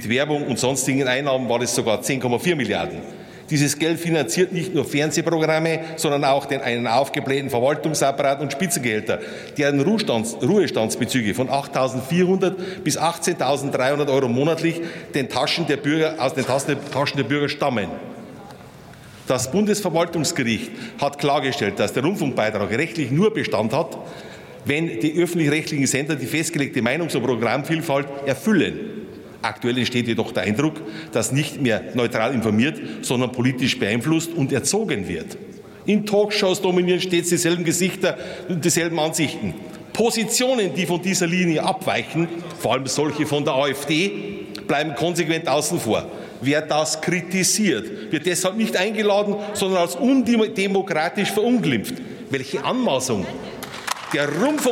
Mit Werbung und sonstigen Einnahmen war es sogar 10,4 Milliarden. Dieses Geld finanziert nicht nur Fernsehprogramme, sondern auch einen aufgeblähten Verwaltungsapparat und Spitzengehälter, deren Ruhestandsbezüge von 8.400 bis 18.300 € monatlich aus den Taschen der Bürger stammen. Das Bundesverwaltungsgericht hat klargestellt, dass der Rundfunkbeitrag rechtlich nur Bestand hat, wenn die öffentlich-rechtlichen Sender die festgelegte Meinungs- und Programmvielfalt erfüllen. Aktuell entsteht jedoch der Eindruck, dass nicht mehr neutral informiert, sondern politisch beeinflusst und erzogen wird. In Talkshows dominieren stets dieselben Gesichter und dieselben Ansichten. Positionen, die von dieser Linie abweichen, vor allem solche von der AfD, bleiben konsequent außen vor. Wer das kritisiert, wird deshalb nicht eingeladen, sondern als undemokratisch verunglimpft. Welche Anmaßung! Der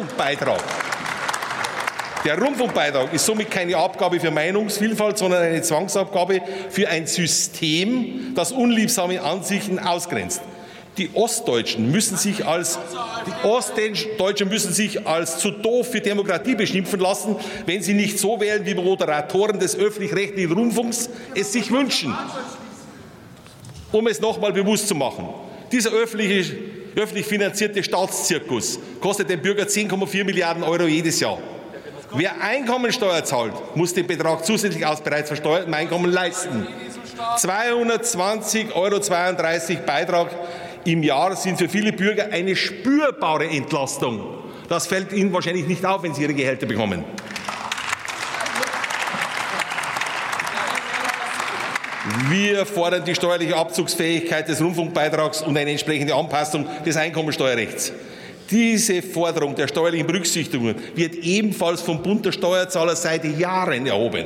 Rundfunkbeitrag ist somit keine Abgabe für Meinungsvielfalt, sondern eine Zwangsabgabe für ein System, das unliebsame Ansichten ausgrenzt. Die Ostdeutschen müssen sich als zu doof für Demokratie beschimpfen lassen, wenn sie nicht so wählen, wie Moderatoren des öffentlich-rechtlichen Rundfunks es sich wünschen. Um es noch einmal bewusst zu machen, dieser öffentlich finanzierte Staatszirkus kostet den Bürger 10,4 Milliarden € jedes Jahr. Wer Einkommensteuer zahlt, muss den Betrag zusätzlich aus bereits versteuertem Einkommen leisten. 220,32 € Beitrag im Jahr sind für viele Bürger eine spürbare Entlastung. Das fällt Ihnen wahrscheinlich nicht auf, wenn Sie Ihre Gehälter bekommen. Wir fordern die steuerliche Abzugsfähigkeit des Rundfunkbeitrags und eine entsprechende Anpassung des Einkommensteuerrechts. Diese Forderung der steuerlichen Berücksichtigung wird ebenfalls vom Bund der Steuerzahler seit Jahren erhoben.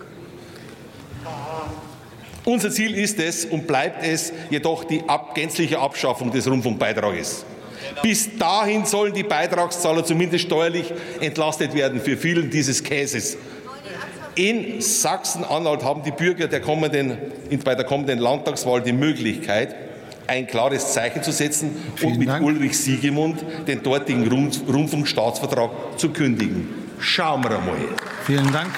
Unser Ziel ist es und bleibt es jedoch die gänzliche Abschaffung des Rundfunkbeitrages. Bis dahin sollen die Beitragszahler zumindest steuerlich entlastet werden für vielen dieses Käses. In Sachsen-Anhalt haben die Bürger bei der kommenden Landtagswahl die Möglichkeit, ein klares Zeichen zu setzen und mit Ulrich Siegemund den dortigen Rundfunkstaatsvertrag zu kündigen. Schauen wir einmal. Vielen Dank.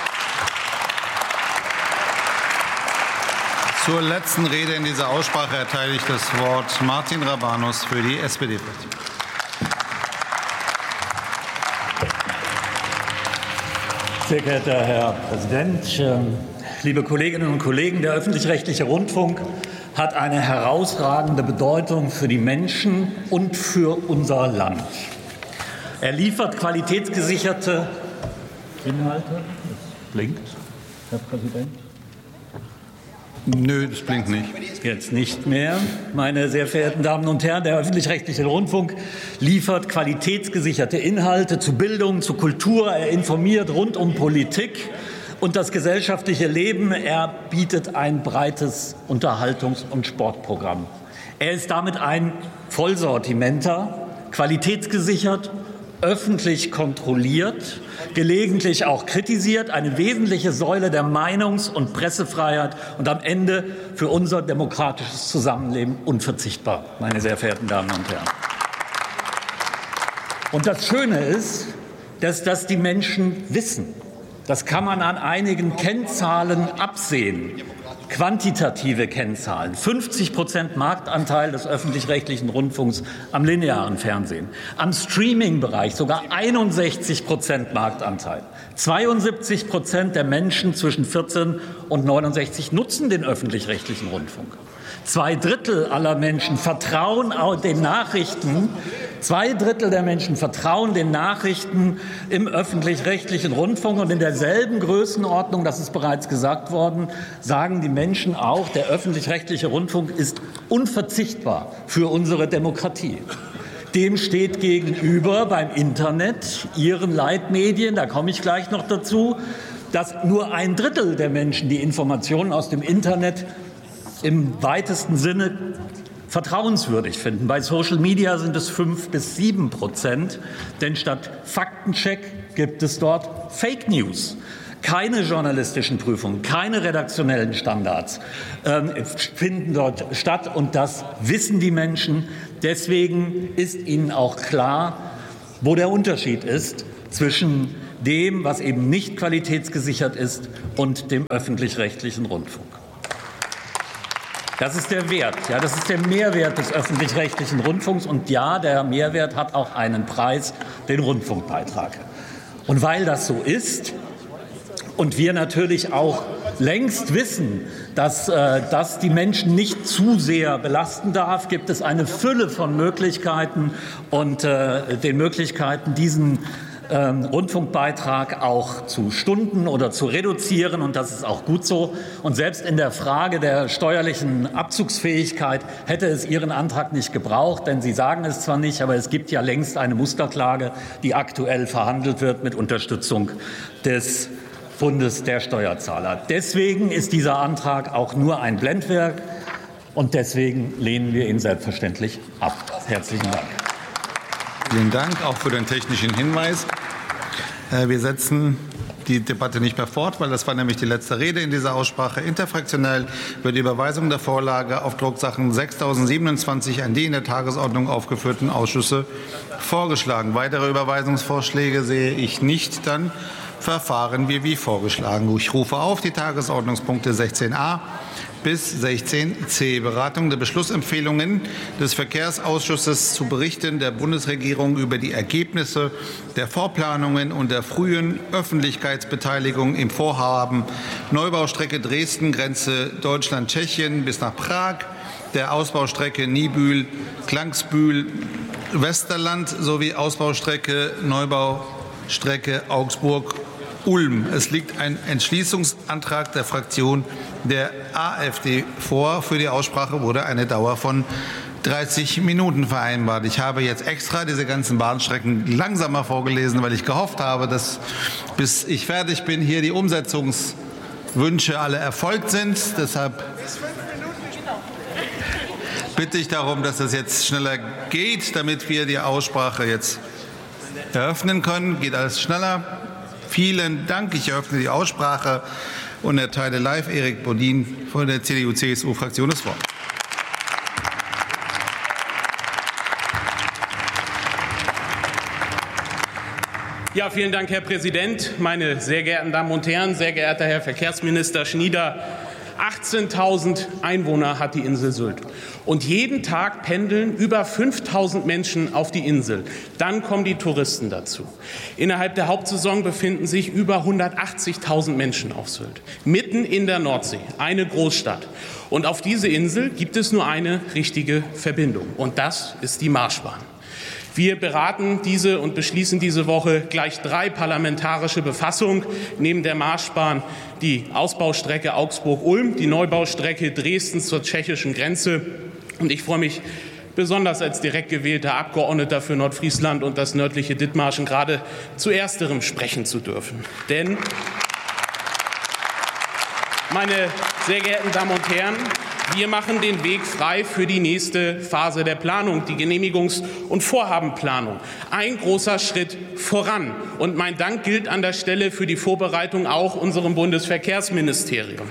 Zur letzten Rede in dieser Aussprache erteile ich das Wort Martin Rabanus für die SPD-Fraktion. Sehr geehrter Herr Präsident, liebe Kolleginnen und Kollegen! Der öffentlich-rechtliche Rundfunk hat eine herausragende Bedeutung für die Menschen und für unser Land. Er liefert qualitätsgesicherte Inhalte. Das blinkt, Herr Präsident. Nö, das blinkt nicht. Jetzt nicht mehr. Meine sehr verehrten Damen und Herren, der öffentlich-rechtliche Rundfunk liefert qualitätsgesicherte Inhalte zu Bildung, zu Kultur. Er informiert rund um Politik und das gesellschaftliche Leben. Er bietet ein breites Unterhaltungs- und Sportprogramm. Er ist damit ein Vollsortimenter, qualitätsgesichert, öffentlich kontrolliert, gelegentlich auch kritisiert, eine wesentliche Säule der Meinungs- und Pressefreiheit und am Ende für unser demokratisches Zusammenleben unverzichtbar, meine sehr verehrten Damen und Herren. Und das Schöne ist, dass das die Menschen wissen. Das kann man an einigen Kennzahlen absehen. Quantitative Kennzahlen: 50% Marktanteil des öffentlich-rechtlichen Rundfunks am linearen Fernsehen, am Streaming-Bereich sogar 61% Marktanteil. 72% der Menschen zwischen 14 und 69 nutzen den öffentlich-rechtlichen Rundfunk. 2/3 aller Menschen vertrauen den Nachrichten. 2/3 der Menschen vertrauen den Nachrichten im öffentlich-rechtlichen Rundfunk. Und in derselben Größenordnung, das ist bereits gesagt worden, sagen die Menschen auch, der öffentlich-rechtliche Rundfunk ist unverzichtbar für unsere Demokratie. Dem steht gegenüber beim Internet, Ihren Leitmedien, da komme ich gleich noch dazu, dass nur 1/3 der Menschen die Informationen aus dem Internet im weitesten Sinne vertrauenswürdig finden. Bei Social Media sind es 5 bis 7%, denn statt Faktencheck gibt es dort Fake News. Keine journalistischen Prüfungen, keine redaktionellen Standards finden dort statt, und das wissen die Menschen. Deswegen ist ihnen auch klar, wo der Unterschied ist zwischen dem, was eben nicht qualitätsgesichert ist, und dem öffentlich-rechtlichen Rundfunk. Das ist der Wert, ja, das ist der Mehrwert des öffentlich-rechtlichen Rundfunks. Und ja, der Mehrwert hat auch einen Preis, den Rundfunkbeitrag. Und weil das so ist und wir natürlich auch längst wissen, dass das die Menschen nicht zu sehr belasten darf, gibt es eine Fülle von Möglichkeiten und den Möglichkeiten, diesen Rundfunkbeitrag auch zu stunden oder zu reduzieren, und das ist auch gut so. Und selbst in der Frage der steuerlichen Abzugsfähigkeit hätte es Ihren Antrag nicht gebraucht, denn Sie sagen es zwar nicht, aber es gibt ja längst eine Musterklage, die aktuell verhandelt wird mit Unterstützung des Bundes der Steuerzahler. Deswegen ist dieser Antrag auch nur ein Blendwerk, und deswegen lehnen wir ihn selbstverständlich ab. Herzlichen Dank. Vielen Dank auch für den technischen Hinweis. Wir setzen die Debatte nicht mehr fort, weil das war nämlich die letzte Rede in dieser Aussprache. Interfraktionell wird die Überweisung der Vorlage auf Drucksachen 6027 an die in der Tagesordnung aufgeführten Ausschüsse vorgeschlagen. Weitere Überweisungsvorschläge sehe ich nicht. Dann verfahren wir wie vorgeschlagen. Ich rufe auf die Tagesordnungspunkte 16a bis 16c. Beratung der Beschlussempfehlungen des Verkehrsausschusses zu Berichten der Bundesregierung über die Ergebnisse der Vorplanungen und der frühen Öffentlichkeitsbeteiligung im Vorhaben Neubaustrecke Dresden-Grenze Deutschland-Tschechien bis nach Prag, der Ausbaustrecke Niebüll-Klangsbühl-Westerland sowie Ausbaustrecke Neubaustrecke Augsburg-Ulm. Es liegt ein Entschließungsantrag der Fraktion der AfD vor. Für die Aussprache wurde eine Dauer von 30 Minuten vereinbart. Ich habe jetzt extra diese ganzen Bahnstrecken langsamer vorgelesen, weil ich gehofft habe, dass, bis ich fertig bin, hier die Umsetzungswünsche alle erfolgt sind. Deshalb bitte ich darum, dass es jetzt schneller geht, damit wir die Aussprache jetzt eröffnen können. Geht alles schneller. Vielen Dank. Ich eröffne die Aussprache und erteile live Erik Bodin von der CDU-CSU-Fraktion das Wort. Ja, vielen Dank, Herr Präsident, meine sehr geehrten Damen und Herren, sehr geehrter Herr Verkehrsminister Schnieder. 18.000 Einwohner hat die Insel Sylt. Und jeden Tag pendeln über 5.000 Menschen auf die Insel. Dann kommen die Touristen dazu. Innerhalb der Hauptsaison befinden sich über 180.000 Menschen auf Sylt. Mitten in der Nordsee, eine Großstadt. Und auf diese Insel gibt es nur eine richtige Verbindung. Und das ist die Marschbahn. Wir beraten diese und beschließen diese Woche gleich 3 parlamentarische Befassungen. Neben der Marschbahn die Ausbaustrecke Augsburg-Ulm, die Neubaustrecke Dresden zur tschechischen Grenze. Und ich freue mich besonders als direkt gewählter Abgeordneter für Nordfriesland und das nördliche Dithmarschen gerade zu ersterem sprechen zu dürfen. Denn, meine sehr geehrten Damen und Herren, wir machen den Weg frei für die nächste Phase der Planung, die Genehmigungs- und Vorhabenplanung. Ein großer Schritt voran. Und mein Dank gilt an der Stelle für die Vorbereitung auch unserem Bundesverkehrsministerium.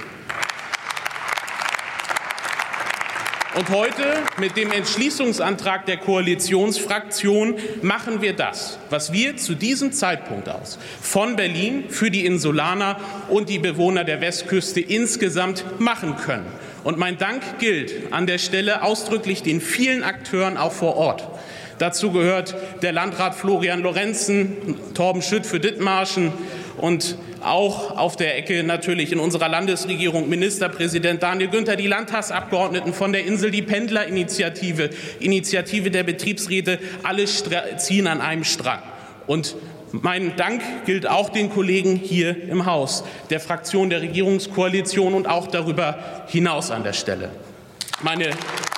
Und heute mit dem Entschließungsantrag der Koalitionsfraktion machen wir das, was wir zu diesem Zeitpunkt aus von Berlin für die Insulaner und die Bewohner der Westküste insgesamt machen können. Und mein Dank gilt an der Stelle ausdrücklich den vielen Akteuren auch vor Ort. Dazu gehört der Landrat Florian Lorenzen, Torben Schütt für Dithmarschen und auch auf der Ecke natürlich in unserer Landesregierung Ministerpräsident Daniel Günther, die Landtagsabgeordneten von der Insel, die Pendlerinitiative, Initiative der Betriebsräte, alle ziehen an einem Strang. Und mein Dank gilt auch den Kollegen hier im Haus, der Fraktion der Regierungskoalition und auch darüber hinaus an der Stelle. Meine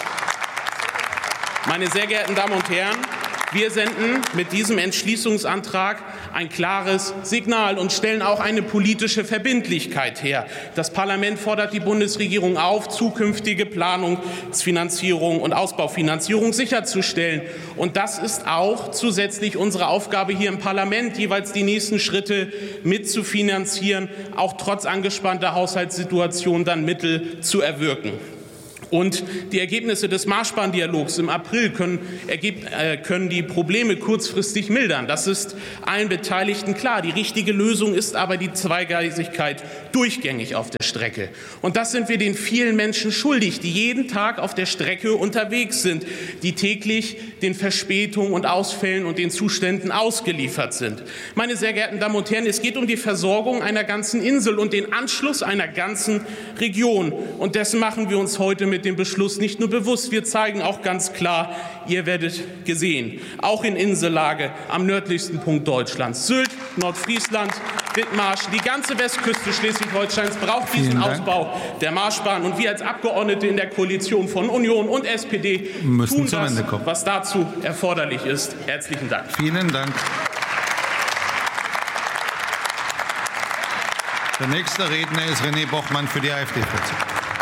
sehr geehrten Damen und Herren, wir senden mit diesem Entschließungsantrag ein klares Signal und stellen auch eine politische Verbindlichkeit her. Das Parlament fordert die Bundesregierung auf, zukünftige Planungsfinanzierung und Ausbaufinanzierung sicherzustellen. Und das ist auch zusätzlich unsere Aufgabe hier im Parlament, jeweils die nächsten Schritte mitzufinanzieren, auch trotz angespannter Haushaltssituation dann Mittel zu erwirken. Und die Ergebnisse des Marschbahndialogs im April können die Probleme kurzfristig mildern. Das ist allen Beteiligten klar. Die richtige Lösung ist aber die Zweigleisigkeit durchgängig auf der Strecke. Und das sind wir den vielen Menschen schuldig, die jeden Tag auf der Strecke unterwegs sind, die täglich den Verspätungen und Ausfällen und den Zuständen ausgeliefert sind. Meine sehr geehrten Damen und Herren, es geht um die Versorgung einer ganzen Insel und den Anschluss einer ganzen Region. Und dessen machen wir uns heute mit dem Beschluss nicht nur bewusst, wir zeigen auch ganz klar, ihr werdet gesehen, auch in Insellage am nördlichsten Punkt Deutschlands. Sylt, Nordfriesland, Dithmarsch, die ganze Westküste Schleswig-Holsteins braucht diesen Ausbau der Marschbahn. Und wir als Abgeordnete in der Koalition von Union und SPD tun das, was dazu erforderlich ist. Herzlichen Dank. Vielen Dank. Der nächste Redner ist René Bochmann für die AfD-Fraktion.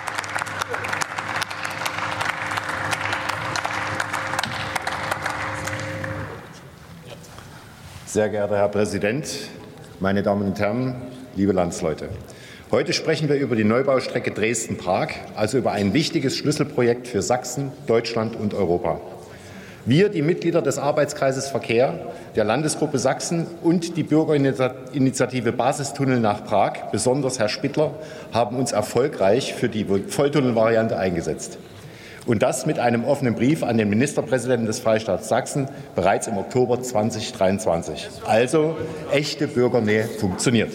Sehr geehrter Herr Präsident, meine Damen und Herren, liebe Landsleute! Heute sprechen wir über die Neubaustrecke Dresden-Prag, also über ein wichtiges Schlüsselprojekt für Sachsen, Deutschland und Europa. Wir, die Mitglieder des Arbeitskreises Verkehr der Landesgruppe Sachsen und die Bürgerinitiative Basistunnel nach Prag, besonders Herr Spittler, haben uns erfolgreich für die Volltunnelvariante eingesetzt. Und das mit einem offenen Brief an den Ministerpräsidenten des Freistaats Sachsen bereits im Oktober 2023. Also echte Bürgernähe funktioniert.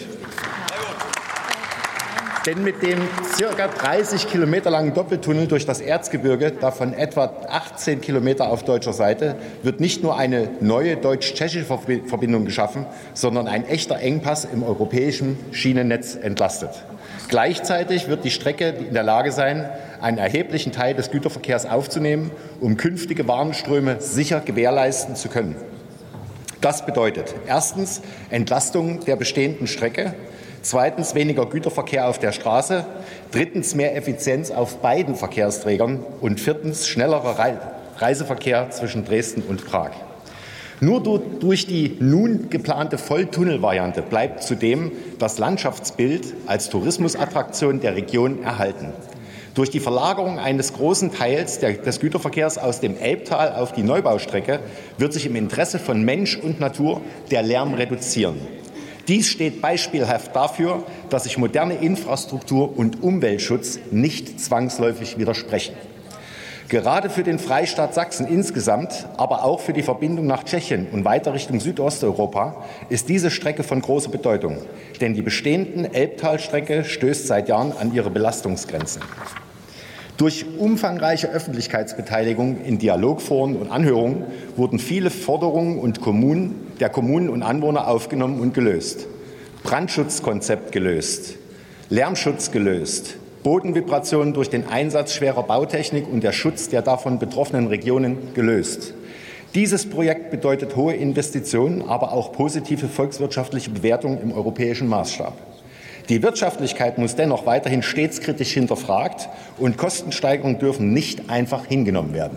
Denn mit dem ca. 30 Kilometer langen Doppeltunnel durch das Erzgebirge, davon etwa 18 Kilometer auf deutscher Seite, wird nicht nur eine neue deutsch-tschechische Verbindung geschaffen, sondern ein echter Engpass im europäischen Schienennetz entlastet. Gleichzeitig wird die Strecke in der Lage sein, einen erheblichen Teil des Güterverkehrs aufzunehmen, um künftige Warenströme sicher gewährleisten zu können. Das bedeutet erstens Entlastung der bestehenden Strecke, zweitens weniger Güterverkehr auf der Straße, drittens mehr Effizienz auf beiden Verkehrsträgern und viertens schnellerer Reiseverkehr zwischen Dresden und Prag. Nur durch die nun geplante Volltunnelvariante bleibt zudem das Landschaftsbild als Tourismusattraktion der Region erhalten. Durch die Verlagerung eines großen Teils des Güterverkehrs aus dem Elbtal auf die Neubaustrecke wird sich im Interesse von Mensch und Natur der Lärm reduzieren. Dies steht beispielhaft dafür, dass sich moderne Infrastruktur und Umweltschutz nicht zwangsläufig widersprechen. Gerade für den Freistaat Sachsen insgesamt, aber auch für die Verbindung nach Tschechien und weiter Richtung Südosteuropa ist diese Strecke von großer Bedeutung. Denn die bestehende Elbtalstrecke stößt seit Jahren an ihre Belastungsgrenzen. Durch umfangreiche Öffentlichkeitsbeteiligung in Dialogforen und Anhörungen wurden viele Forderungen der Kommunen und Anwohner aufgenommen und gelöst. Brandschutzkonzept gelöst, Lärmschutz gelöst, Bodenvibrationen durch den Einsatz schwerer Bautechnik und der Schutz der davon betroffenen Regionen gelöst. Dieses Projekt bedeutet hohe Investitionen, aber auch positive volkswirtschaftliche Bewertungen im europäischen Maßstab. Die Wirtschaftlichkeit muss dennoch weiterhin stets kritisch hinterfragt und Kostensteigerungen dürfen nicht einfach hingenommen werden.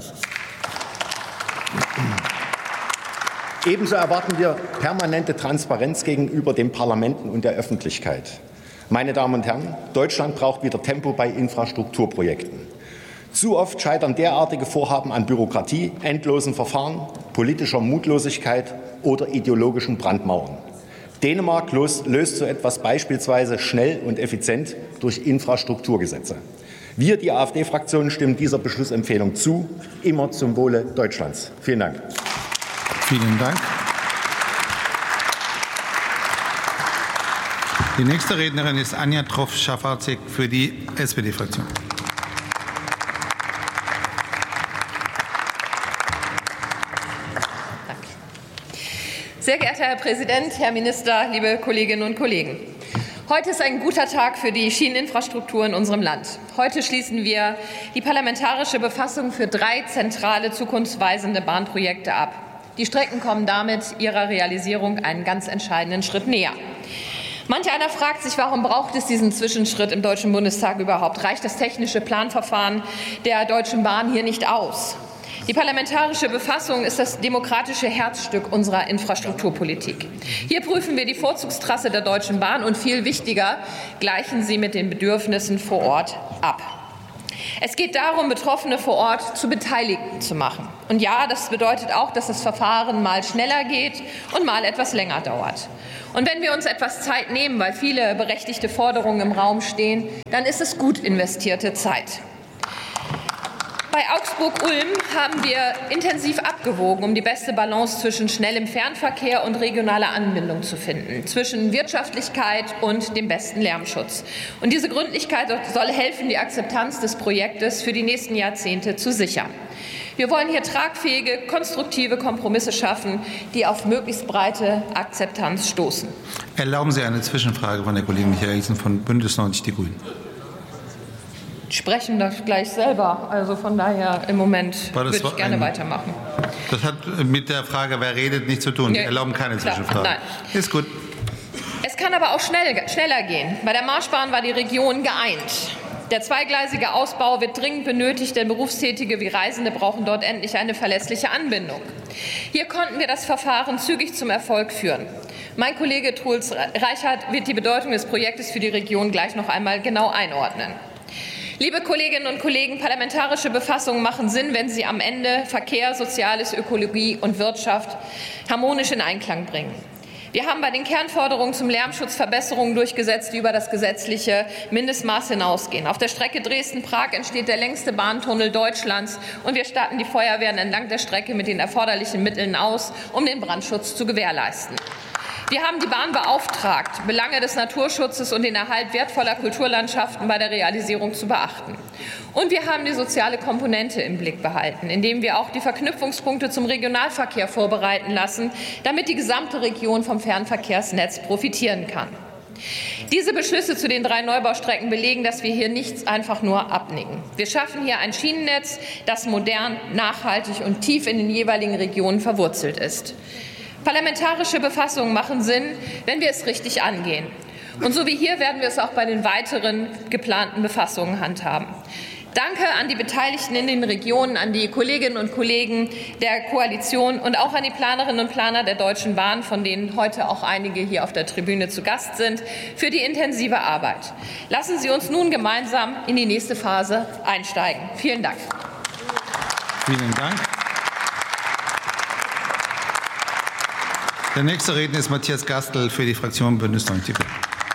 Ebenso erwarten wir permanente Transparenz gegenüber den Parlamenten und der Öffentlichkeit. Meine Damen und Herren, Deutschland braucht wieder Tempo bei Infrastrukturprojekten. Zu oft scheitern derartige Vorhaben an Bürokratie, endlosen Verfahren, politischer Mutlosigkeit oder ideologischen Brandmauern. Dänemark löst so etwas beispielsweise schnell und effizient durch Infrastrukturgesetze. Wir, die AfD-Fraktion, stimmen dieser Beschlussempfehlung zu, immer zum Wohle Deutschlands. Vielen Dank. Vielen Dank. Die nächste Rednerin ist Anja Troff-Schafarzek für die SPD-Fraktion. Sehr geehrter Herr Präsident, Herr Minister, liebe Kolleginnen und Kollegen! Heute ist ein guter Tag für die Schieneninfrastruktur in unserem Land. Heute schließen wir die parlamentarische Befassung für 3 zentrale zukunftsweisende Bahnprojekte ab. Die Strecken kommen damit ihrer Realisierung einen ganz entscheidenden Schritt näher. Manch einer fragt sich, warum braucht es diesen Zwischenschritt im Deutschen Bundestag überhaupt? Reicht das technische Planverfahren der Deutschen Bahn hier nicht aus? Die parlamentarische Befassung ist das demokratische Herzstück unserer Infrastrukturpolitik. Hier prüfen wir die Vorzugstrasse der Deutschen Bahn und viel wichtiger, gleichen sie mit den Bedürfnissen vor Ort ab. Es geht darum, Betroffene vor Ort zu Beteiligten zu machen. Und ja, das bedeutet auch, dass das Verfahren mal schneller geht und mal etwas länger dauert. Und wenn wir uns etwas Zeit nehmen, weil viele berechtigte Forderungen im Raum stehen, dann ist es gut investierte Zeit. Bei Augsburg-Ulm haben wir intensiv abgewogen, um die beste Balance zwischen schnellem Fernverkehr und regionaler Anbindung zu finden, zwischen Wirtschaftlichkeit und dem besten Lärmschutz. Und diese Gründlichkeit soll helfen, die Akzeptanz des Projektes für die nächsten Jahrzehnte zu sichern. Wir wollen hier tragfähige, konstruktive Kompromisse schaffen, die auf möglichst breite Akzeptanz stoßen. Erlauben Sie eine Zwischenfrage von der Kollegin Michaelsen von Bündnis 90 Die Grünen. Sprechen das gleich selber. Also von daher im Moment würde ich gerne weitermachen. Das hat mit der Frage, wer redet, nichts zu tun. Wir erlauben keine Zwischenfrage. Nein. Ist gut. Es kann aber auch schneller gehen. Bei der Marschbahn war die Region geeint. Der zweigleisige Ausbau wird dringend benötigt, denn Berufstätige wie Reisende brauchen dort endlich eine verlässliche Anbindung. Hier konnten wir das Verfahren zügig zum Erfolg führen. Mein Kollege Truls Reichert wird die Bedeutung des Projektes für die Region gleich noch einmal genau einordnen. Liebe Kolleginnen und Kollegen, parlamentarische Befassungen machen Sinn, wenn sie am Ende Verkehr, Soziales, Ökologie und Wirtschaft harmonisch in Einklang bringen. Wir haben bei den Kernforderungen zum Lärmschutz Verbesserungen durchgesetzt, die über das gesetzliche Mindestmaß hinausgehen. Auf der Strecke Dresden-Prag entsteht der längste Bahntunnel Deutschlands, und wir statten die Feuerwehren entlang der Strecke mit den erforderlichen Mitteln aus, um den Brandschutz zu gewährleisten. Wir haben die Bahn beauftragt, Belange des Naturschutzes und den Erhalt wertvoller Kulturlandschaften bei der Realisierung zu beachten. Und wir haben die soziale Komponente im Blick behalten, indem wir auch die Verknüpfungspunkte zum Regionalverkehr vorbereiten lassen, damit die gesamte Region vom Fernverkehrsnetz profitieren kann. Diese Beschlüsse zu den 3 Neubaustrecken belegen, dass wir hier nichts einfach nur abnicken. Wir schaffen hier ein Schienennetz, das modern, nachhaltig und tief in den jeweiligen Regionen verwurzelt ist. Parlamentarische Befassungen machen Sinn, wenn wir es richtig angehen. Und so wie hier werden wir es auch bei den weiteren geplanten Befassungen handhaben. Danke an die Beteiligten in den Regionen, an die Kolleginnen und Kollegen der Koalition und auch an die Planerinnen und Planer der Deutschen Bahn, von denen heute auch einige hier auf der Tribüne zu Gast sind, für die intensive Arbeit. Lassen Sie uns nun gemeinsam in die nächste Phase einsteigen. Vielen Dank. Vielen Dank. Der nächste Redner ist Matthias Gastel für die Fraktion Bündnis 90 Die Grünen.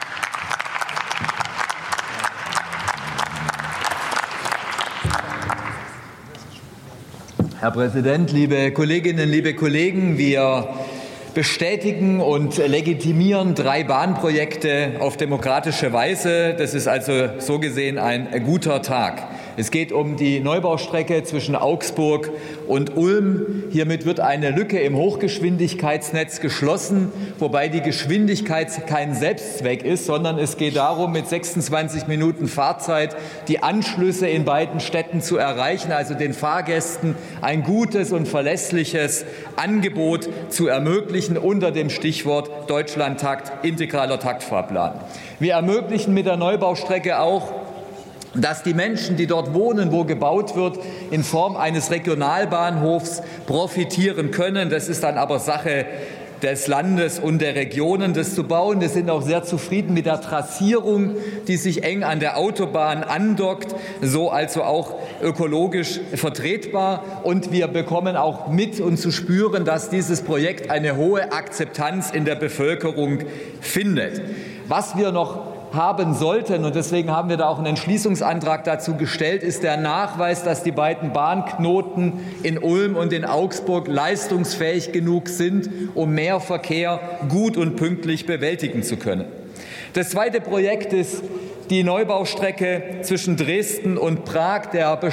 Herr Präsident, liebe Kolleginnen, liebe Kollegen! Wir bestätigen und legitimieren 3 Bahnprojekte auf demokratische Weise. Das ist also so gesehen ein guter Tag. Es geht um die Neubaustrecke zwischen Augsburg und Ulm. Hiermit wird eine Lücke im Hochgeschwindigkeitsnetz geschlossen, wobei die Geschwindigkeit kein Selbstzweck ist, sondern es geht darum, mit 26 Minuten Fahrzeit die Anschlüsse in beiden Städten zu erreichen, also den Fahrgästen ein gutes und verlässliches Angebot zu ermöglichen unter dem Stichwort Deutschlandtakt, integraler Taktfahrplan. Wir ermöglichen mit der Neubaustrecke auch, dass die Menschen, die dort wohnen, wo gebaut wird, in Form eines Regionalbahnhofs profitieren können. Das ist dann aber Sache des Landes und der Regionen, das zu bauen. Wir sind auch sehr zufrieden mit der Trassierung, die sich eng an der Autobahn andockt, so also auch ökologisch vertretbar. Und wir bekommen auch mit und zu spüren, dass dieses Projekt eine hohe Akzeptanz in der Bevölkerung findet. Was wir noch haben sollten, und deswegen haben wir da auch einen Entschließungsantrag dazu gestellt, ist der Nachweis, dass die beiden Bahnknoten in Ulm und in Augsburg leistungsfähig genug sind, um mehr Verkehr gut und pünktlich bewältigen zu können. Das zweite Projekt ist die Neubaustrecke zwischen Dresden und Prag.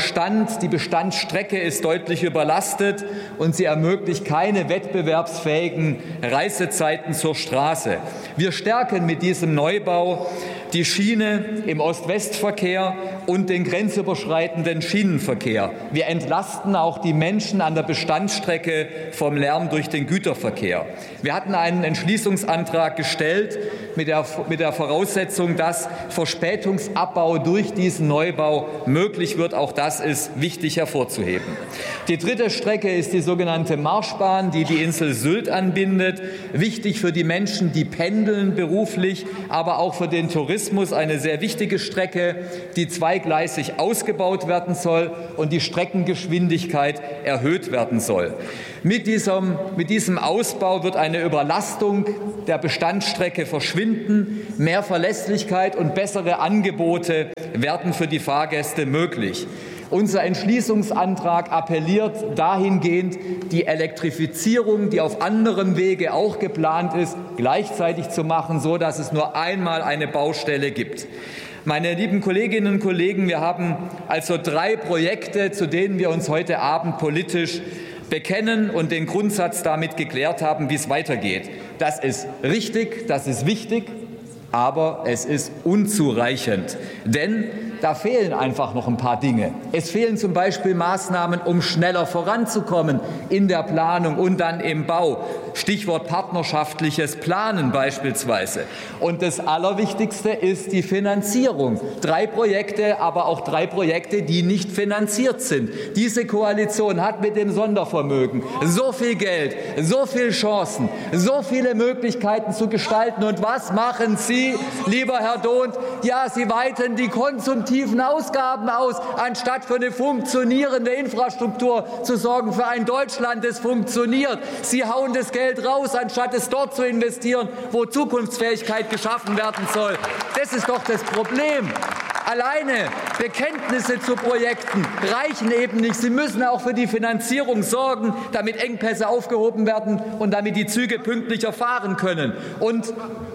Die Bestandsstrecke ist deutlich überlastet und sie ermöglicht keine wettbewerbsfähigen Reisezeiten zur Straße. Wir stärken mit diesem Neubau die Schiene im Ost-West-Verkehr und den grenzüberschreitenden Schienenverkehr. Wir entlasten auch die Menschen an der Bestandsstrecke vom Lärm durch den Güterverkehr. Wir hatten einen Entschließungsantrag gestellt mit der Voraussetzung, dass Verspätungsabbau durch diesen Neubau möglich wird. Auch das ist wichtig hervorzuheben. Die dritte Strecke ist die sogenannte Marschbahn, die die Insel Sylt anbindet. Wichtig für die Menschen, die pendeln beruflich, aber auch für den Tourismus Tourismus eine sehr wichtige Strecke, die zweigleisig ausgebaut werden soll und die Streckengeschwindigkeit erhöht werden soll. Mit diesem Ausbau wird eine Überlastung der Bestandsstrecke verschwinden. Mehr Verlässlichkeit und bessere Angebote werden für die Fahrgäste möglich. Unser Entschließungsantrag appelliert dahingehend, die Elektrifizierung, die auf anderem Wege auch geplant ist, gleichzeitig zu machen, so dass es nur einmal eine Baustelle gibt. Meine lieben Kolleginnen und Kollegen, wir haben also 3 Projekte, zu denen wir uns heute Abend politisch bekennen und den Grundsatz damit geklärt haben, wie es weitergeht. Das ist richtig, das ist wichtig, aber es ist unzureichend, denn da fehlen einfach noch ein paar Dinge. Es fehlen zum Beispiel Maßnahmen, um schneller voranzukommen in der Planung und dann im Bau. Stichwort partnerschaftliches Planen beispielsweise. Und das Allerwichtigste ist die Finanzierung. 3 Projekte, aber auch 3 Projekte, die nicht finanziert sind. Diese Koalition hat mit dem Sondervermögen so viel Geld, so viele Chancen, so viele Möglichkeiten zu gestalten. Und was machen Sie, lieber Herr Dhont? Ja, Sie weiten die konsumtiven Ausgaben aus, anstatt für eine funktionierende Infrastruktur zu sorgen, für ein Deutschland, das funktioniert. Sie hauen das Geld raus, anstatt es dort zu investieren, wo Zukunftsfähigkeit geschaffen werden soll. Das ist doch das Problem. Alleine Bekenntnisse zu Projekten reichen eben nicht. Sie müssen auch für die Finanzierung sorgen, damit Engpässe aufgehoben werden und damit die Züge pünktlicher fahren können. Und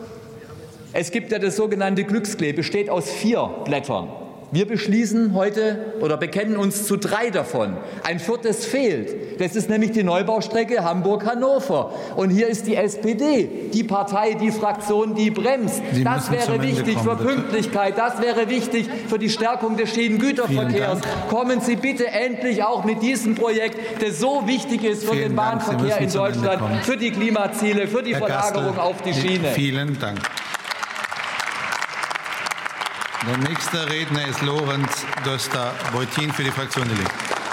es gibt ja das sogenannte Glücksklee, besteht aus 4 Blättern. Wir beschließen heute oder bekennen uns zu 3 davon. Ein 4. fehlt. Das ist nämlich die Neubaustrecke Hamburg-Hannover. Und hier ist die SPD, die Partei, die Fraktion, die bremst. Das wäre wichtig für Pünktlichkeit. Das wäre wichtig für die Stärkung des Schienengüterverkehrs. Kommen Sie bitte endlich auch mit diesem Projekt, das so wichtig ist für den Bahnverkehr in Deutschland, für die Klimaziele, für die Verlagerung auf die Schiene. Vielen Dank. Der nächste Redner ist Lorenz Döster-Beutin für die Fraktion der Linken.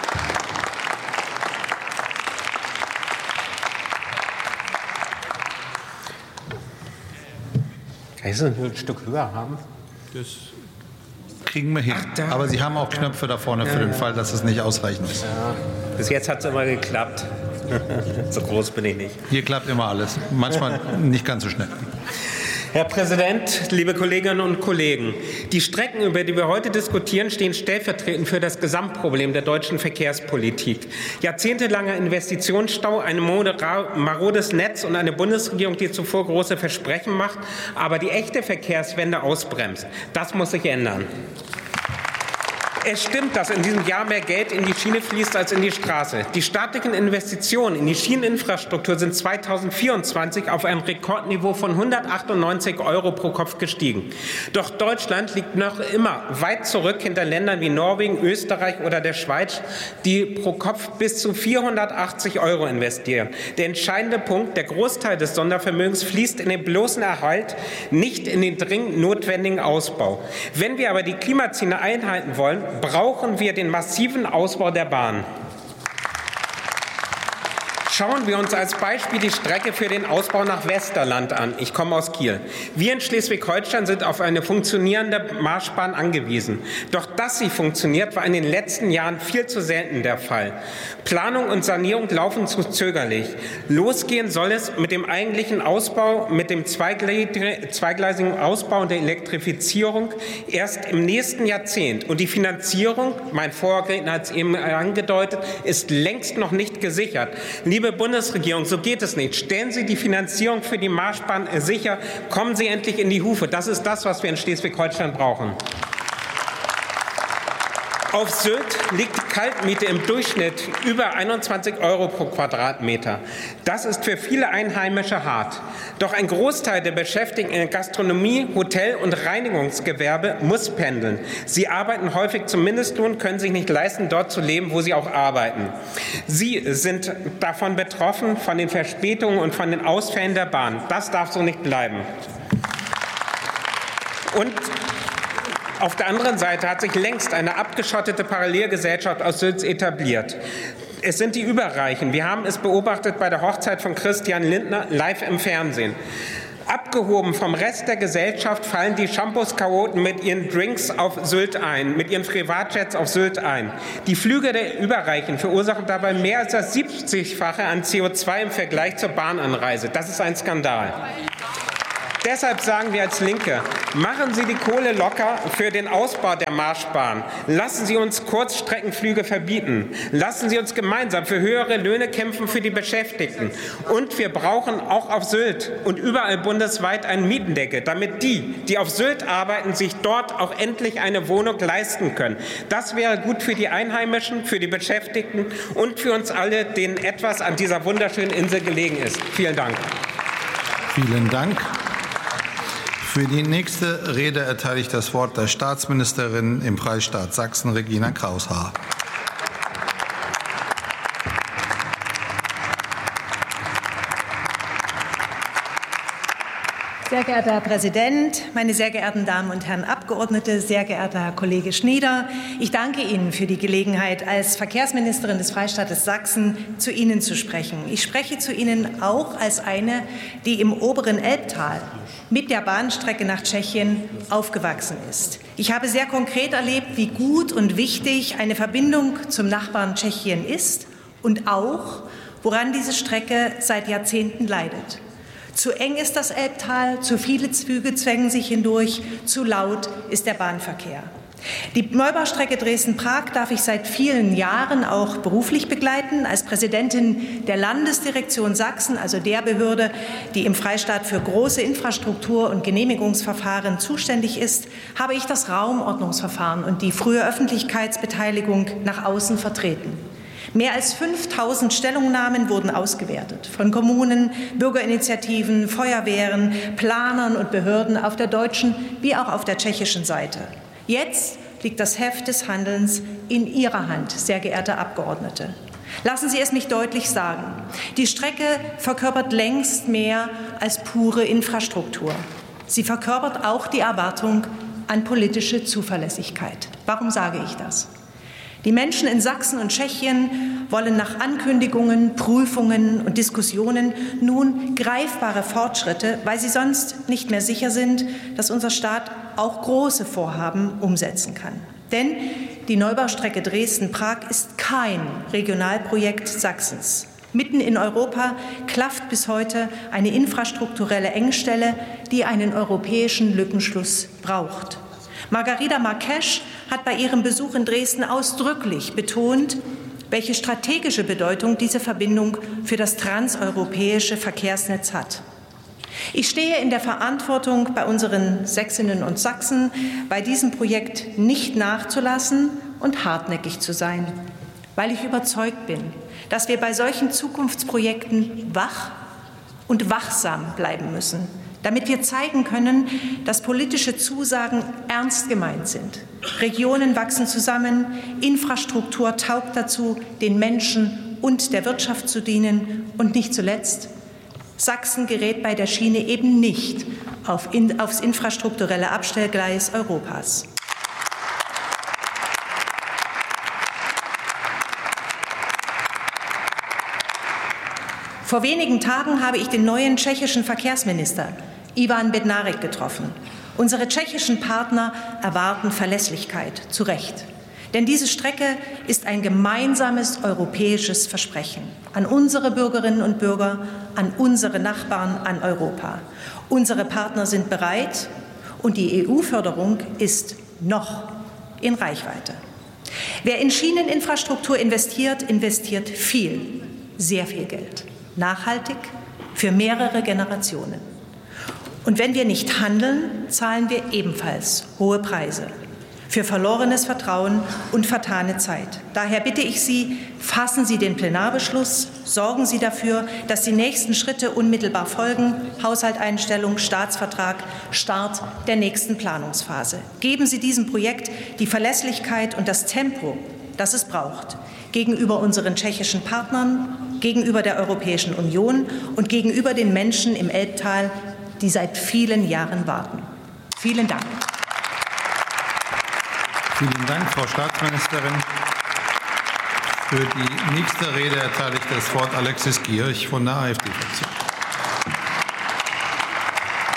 Kann ich es ein Stück höher haben? Das kriegen wir hin. Aber Sie haben auch Knöpfe da vorne für den Fall, dass es nicht ausreichend ist. Ja. Bis jetzt hat es immer geklappt. So groß bin ich nicht. Hier klappt immer alles. Manchmal nicht ganz so schnell. Herr Präsident, liebe Kolleginnen und Kollegen! Die Strecken, über die wir heute diskutieren, stehen stellvertretend für das Gesamtproblem der deutschen Verkehrspolitik. Jahrzehntelanger Investitionsstau, ein marodes Netz und eine Bundesregierung, die zuvor große Versprechen macht, aber die echte Verkehrswende ausbremst. Das muss sich ändern. Es stimmt, dass in diesem Jahr mehr Geld in die Schiene fließt als in die Straße. Die staatlichen Investitionen in die Schieneninfrastruktur sind 2024 auf einem Rekordniveau von 198 € pro Kopf gestiegen. Doch Deutschland liegt noch immer weit zurück hinter Ländern wie Norwegen, Österreich oder der Schweiz, die pro Kopf bis zu 480 € investieren. Der entscheidende Punkt, der Großteil des Sondervermögens fließt in den bloßen Erhalt, nicht in den dringend notwendigen Ausbau. Wenn wir aber die Klimaziele einhalten wollen, brauchen wir den massiven Ausbau der Bahn. Schauen wir uns als Beispiel die Strecke für den Ausbau nach Westerland an. Ich komme aus Kiel. Wir in Schleswig-Holstein sind auf eine funktionierende Marschbahn angewiesen. Doch dass sie funktioniert, war in den letzten Jahren viel zu selten der Fall. Planung und Sanierung laufen zu zögerlich. Losgehen soll es mit dem eigentlichen Ausbau, mit dem zweigleisigen Ausbau und der Elektrifizierung erst im nächsten Jahrzehnt. Und die Finanzierung, mein Vorredner hat es eben angedeutet, ist längst noch nicht gesichert. Liebe Bundesregierung, so geht es nicht. Stellen Sie die Finanzierung für die Marschbahn sicher. Kommen Sie endlich in die Hufe. Das ist das, was wir in Schleswig-Holstein brauchen. Auf Sylt liegt die Kaltmiete im Durchschnitt über 21 € pro Quadratmeter. Das ist für viele Einheimische hart. Doch ein Großteil der Beschäftigten in Gastronomie, Hotel- und Reinigungsgewerbe muss pendeln. Sie arbeiten häufig zum Mindestlohn, können sich nicht leisten, dort zu leben, wo sie auch arbeiten. Sie sind davon betroffen, von den Verspätungen und von den Ausfällen der Bahn. Das darf so nicht bleiben. Und auf der anderen Seite hat sich längst eine abgeschottete Parallelgesellschaft aus Sylt etabliert. Es sind die Überreichen. Wir haben es beobachtet bei der Hochzeit von Christian Lindner live im Fernsehen. Abgehoben vom Rest der Gesellschaft fallen die Shampoos-Chaoten mit ihren Drinks auf Sylt ein, mit ihren Privatjets auf Sylt ein. Die Flüge der Überreichen verursachen dabei mehr als das 70-fache an CO2 im Vergleich zur Bahnanreise. Das ist ein Skandal. Deshalb sagen wir als Linke, machen Sie die Kohle locker für den Ausbau der Marschbahn. Lassen Sie uns Kurzstreckenflüge verbieten. Lassen Sie uns gemeinsam für höhere Löhne kämpfen für die Beschäftigten. Und wir brauchen auch auf Sylt und überall bundesweit einen Mietendeckel, damit die auf Sylt arbeiten, sich dort auch endlich eine Wohnung leisten können. Das wäre gut für die Einheimischen, für die Beschäftigten und für uns alle, denen etwas an dieser wunderschönen Insel gelegen ist. Vielen Dank. Vielen Dank. Für die nächste Rede erteile ich das Wort der Staatsministerin im Freistaat Sachsen, Regina Kraus-Haar. Sehr geehrter Herr Präsident, meine sehr geehrten Damen und Herren Abgeordnete, sehr geehrter Herr Kollege Schnieder, ich danke Ihnen für die Gelegenheit, als Verkehrsministerin des Freistaates Sachsen zu Ihnen zu sprechen. Ich spreche zu Ihnen auch als eine, die im oberen Elbtal mit der Bahnstrecke nach Tschechien aufgewachsen ist. Ich habe sehr konkret erlebt, wie gut und wichtig eine Verbindung zum Nachbarn Tschechien ist und auch, woran diese Strecke seit Jahrzehnten leidet. Zu eng ist das Elbtal, zu viele Züge zwängen sich hindurch, zu laut ist der Bahnverkehr. Die Neubaustrecke Dresden-Prag darf ich seit vielen Jahren auch beruflich begleiten. Als Präsidentin der Landesdirektion Sachsen, also der Behörde, die im Freistaat für große Infrastruktur- und Genehmigungsverfahren zuständig ist, habe ich das Raumordnungsverfahren und die frühe Öffentlichkeitsbeteiligung nach außen vertreten. Mehr als 5.000 Stellungnahmen wurden ausgewertet von Kommunen, Bürgerinitiativen, Feuerwehren, Planern und Behörden auf der deutschen wie auch auf der tschechischen Seite. Jetzt liegt das Heft des Handelns in Ihrer Hand, sehr geehrte Abgeordnete. Lassen Sie es mich deutlich sagen. Die Strecke verkörpert längst mehr als pure Infrastruktur. Sie verkörpert auch die Erwartung an politische Zuverlässigkeit. Warum sage ich das? Die Menschen in Sachsen und Tschechien wollen nach Ankündigungen, Prüfungen und Diskussionen nun greifbare Fortschritte, weil sie sonst nicht mehr sicher sind, dass unser Staat auch große Vorhaben umsetzen kann. Denn die Neubaustrecke Dresden-Prag ist kein Regionalprojekt Sachsens. Mitten in Europa klafft bis heute eine infrastrukturelle Engstelle, die einen europäischen Lückenschluss braucht. Margarida Marques hat bei ihrem Besuch in Dresden ausdrücklich betont, welche strategische Bedeutung diese Verbindung für das transeuropäische Verkehrsnetz hat. Ich stehe in der Verantwortung, bei unseren Sächsinnen und Sachsen bei diesem Projekt nicht nachzulassen und hartnäckig zu sein, weil ich überzeugt bin, dass wir bei solchen Zukunftsprojekten wach und wachsam bleiben müssen, damit wir zeigen können, dass politische Zusagen ernst gemeint sind. Regionen wachsen zusammen, Infrastruktur taugt dazu, den Menschen und der Wirtschaft zu dienen. Und nicht zuletzt, Sachsen gerät bei der Schiene eben nicht aufs infrastrukturelle Abstellgleis Europas. Vor wenigen Tagen habe ich den neuen tschechischen Verkehrsminister Ivan Bednářek getroffen. Unsere tschechischen Partner erwarten Verlässlichkeit, zu Recht. Denn diese Strecke ist ein gemeinsames europäisches Versprechen an unsere Bürgerinnen und Bürger, an unsere Nachbarn, an Europa. Unsere Partner sind bereit und die EU-Förderung ist noch in Reichweite. Wer in Schieneninfrastruktur investiert, investiert viel, sehr viel Geld. Nachhaltig für mehrere Generationen. Und wenn wir nicht handeln, zahlen wir ebenfalls hohe Preise für verlorenes Vertrauen und vertane Zeit. Daher bitte ich Sie, fassen Sie den Plenarbeschluss, sorgen Sie dafür, dass die nächsten Schritte unmittelbar folgen, Haushaltseinstellung, Staatsvertrag, Start der nächsten Planungsphase. Geben Sie diesem Projekt die Verlässlichkeit und das Tempo, das es braucht, gegenüber unseren tschechischen Partnern, gegenüber der Europäischen Union und gegenüber den Menschen im Elbtal, die seit vielen Jahren warten. Vielen Dank. Vielen Dank, Frau Staatsministerin. Für die nächste Rede erteile ich das Wort Alexis Gierch von der AfD-Fraktion.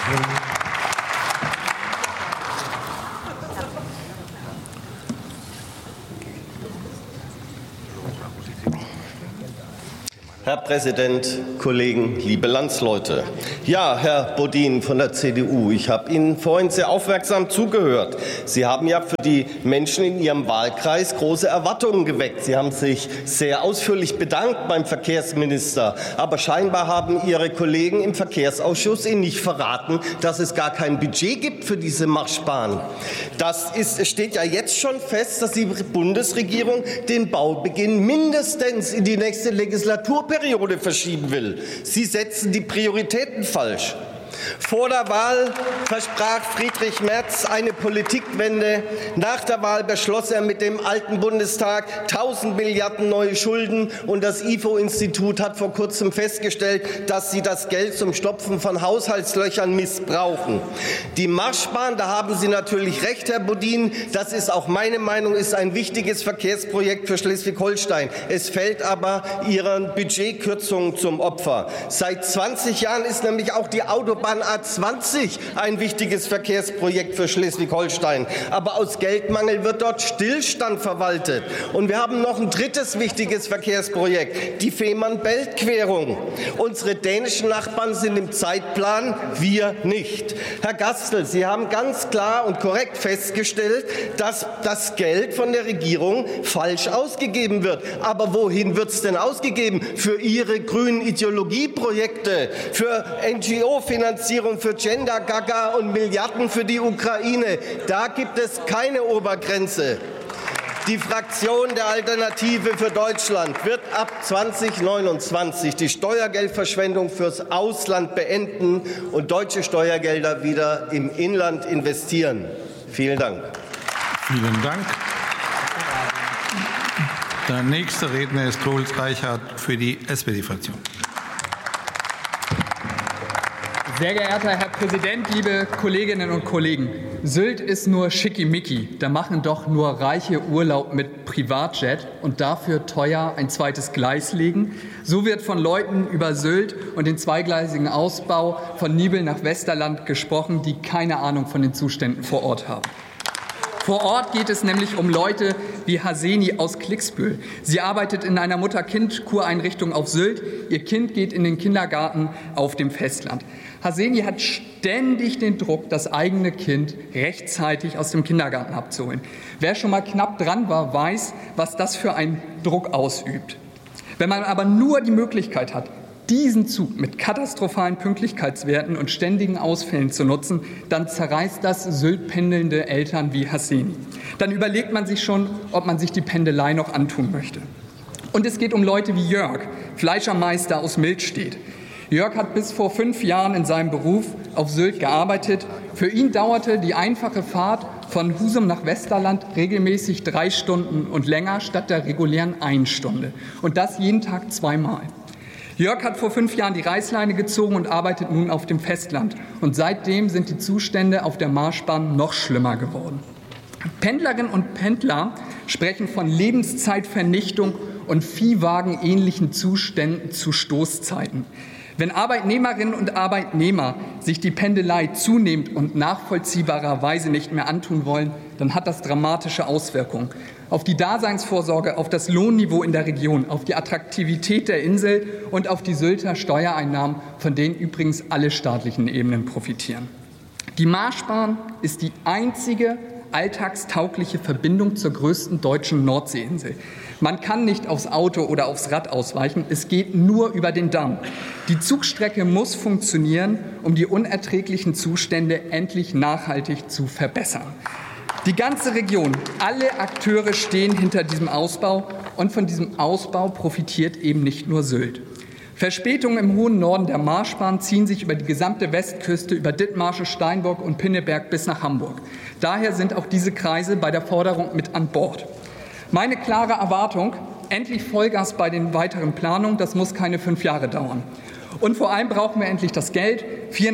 Herr Präsident, Kollegen, liebe Landsleute! Ja, Herr Bodin von der CDU, ich habe Ihnen vorhin sehr aufmerksam zugehört. Sie haben ja für die Menschen in Ihrem Wahlkreis große Erwartungen geweckt. Sie haben sich sehr ausführlich bedankt beim Verkehrsminister. Aber scheinbar haben Ihre Kollegen im Verkehrsausschuss Ihnen nicht verraten, dass es gar kein Budget gibt für diese Marschbahn. Es steht ja jetzt schon fest, dass die Bundesregierung den Baubeginn mindestens in die nächste Legislaturperiode verschieben will. Sie setzen die Prioritäten falsch. Vor der Wahl versprach Friedrich Merz eine Politikwende. Nach der Wahl beschloss er mit dem alten Bundestag 1000 Milliarden neue Schulden. Und das IFO-Institut hat vor kurzem festgestellt, dass sie das Geld zum Stopfen von Haushaltslöchern missbrauchen. Die Marschbahn, da haben Sie natürlich recht, Herr Bodin, das ist auch meine Meinung, ist ein wichtiges Verkehrsprojekt für Schleswig-Holstein. Es fällt aber Ihren Budgetkürzungen zum Opfer. Seit 20 Jahren ist nämlich auch die Autobahn A20 ein wichtiges Verkehrsprojekt für Schleswig-Holstein. Aber aus Geldmangel wird dort Stillstand verwaltet. Und wir haben noch ein drittes wichtiges Verkehrsprojekt, die Fehmarn-Belt-Querung. Unsere dänischen Nachbarn sind im Zeitplan, wir nicht. Herr Gastel, Sie haben ganz klar und korrekt festgestellt, dass das Geld von der Regierung falsch ausgegeben wird. Aber wohin wird es denn ausgegeben? Für Ihre grünen Ideologieprojekte, für NGO-Finanzierung, für Gender Gaga und Milliarden für die Ukraine. Da gibt es keine Obergrenze. Die Fraktion der Alternative für Deutschland wird ab 2029 die Steuergeldverschwendung fürs Ausland beenden und deutsche Steuergelder wieder im Inland investieren. Vielen Dank. Vielen Dank. Der nächste Redner ist Troels Reichert für die SPD-Fraktion. Sehr geehrter Herr Präsident, liebe Kolleginnen und Kollegen! Sylt ist nur schickimicki. Da machen doch nur Reiche Urlaub mit Privatjet und dafür teuer ein zweites Gleis legen. So wird von Leuten über Sylt und den zweigleisigen Ausbau von Nibel nach Westerland gesprochen, die keine Ahnung von den Zuständen vor Ort haben. Vor Ort geht es nämlich um Leute wie Haseni aus Klicksbühl. Sie arbeitet in einer Mutter-Kind-Kureinrichtung auf Sylt. Ihr Kind geht in den Kindergarten auf dem Festland. Haseni hat ständig den Druck, das eigene Kind rechtzeitig aus dem Kindergarten abzuholen. Wer schon mal knapp dran war, weiß, was das für einen Druck ausübt. Wenn man aber nur die Möglichkeit hat, diesen Zug mit katastrophalen Pünktlichkeitswerten und ständigen Ausfällen zu nutzen, dann zerreißt das Sylt-pendelnde Eltern wie Haseni. Dann überlegt man sich schon, ob man sich die Pendelei noch antun möchte. Und es geht um Leute wie Jörg, Fleischermeister aus Miltstedt. Jörg hat bis vor 5 Jahren in seinem Beruf auf Sylt gearbeitet. Für ihn dauerte die einfache Fahrt von Husum nach Westerland regelmäßig 3 Stunden und länger statt der regulären 1 Stunde. Und das jeden Tag 2-mal. Jörg hat vor 5 Jahren die Reißleine gezogen und arbeitet nun auf dem Festland. Und seitdem sind die Zustände auf der Marschbahn noch schlimmer geworden. Pendlerinnen und Pendler sprechen von Lebenszeitvernichtung und Viehwagen-ähnlichen Zuständen zu Stoßzeiten. Wenn Arbeitnehmerinnen und Arbeitnehmer sich die Pendelei zunehmend und nachvollziehbarerweise nicht mehr antun wollen, dann hat das dramatische Auswirkungen auf die Daseinsvorsorge, auf das Lohnniveau in der Region, auf die Attraktivität der Insel und auf die Sylter Steuereinnahmen, von denen übrigens alle staatlichen Ebenen profitieren. Die Marschbahn ist die einzige alltagstaugliche Verbindung zur größten deutschen Nordseeinsel. Man kann nicht aufs Auto oder aufs Rad ausweichen, es geht nur über den Damm. Die Zugstrecke muss funktionieren, um die unerträglichen Zustände endlich nachhaltig zu verbessern. Die ganze Region, alle Akteure stehen hinter diesem Ausbau und von diesem Ausbau profitiert eben nicht nur Sylt. Verspätungen im hohen Norden der Marschbahn ziehen sich über die gesamte Westküste, über Dithmarschen, Steinburg und Pinneberg bis nach Hamburg. Daher sind auch diese Kreise bei der Forderung mit an Bord. Meine klare Erwartung, endlich Vollgas bei den weiteren Planungen, das muss keine 5 Jahre dauern. Und vor allem brauchen wir endlich das Geld.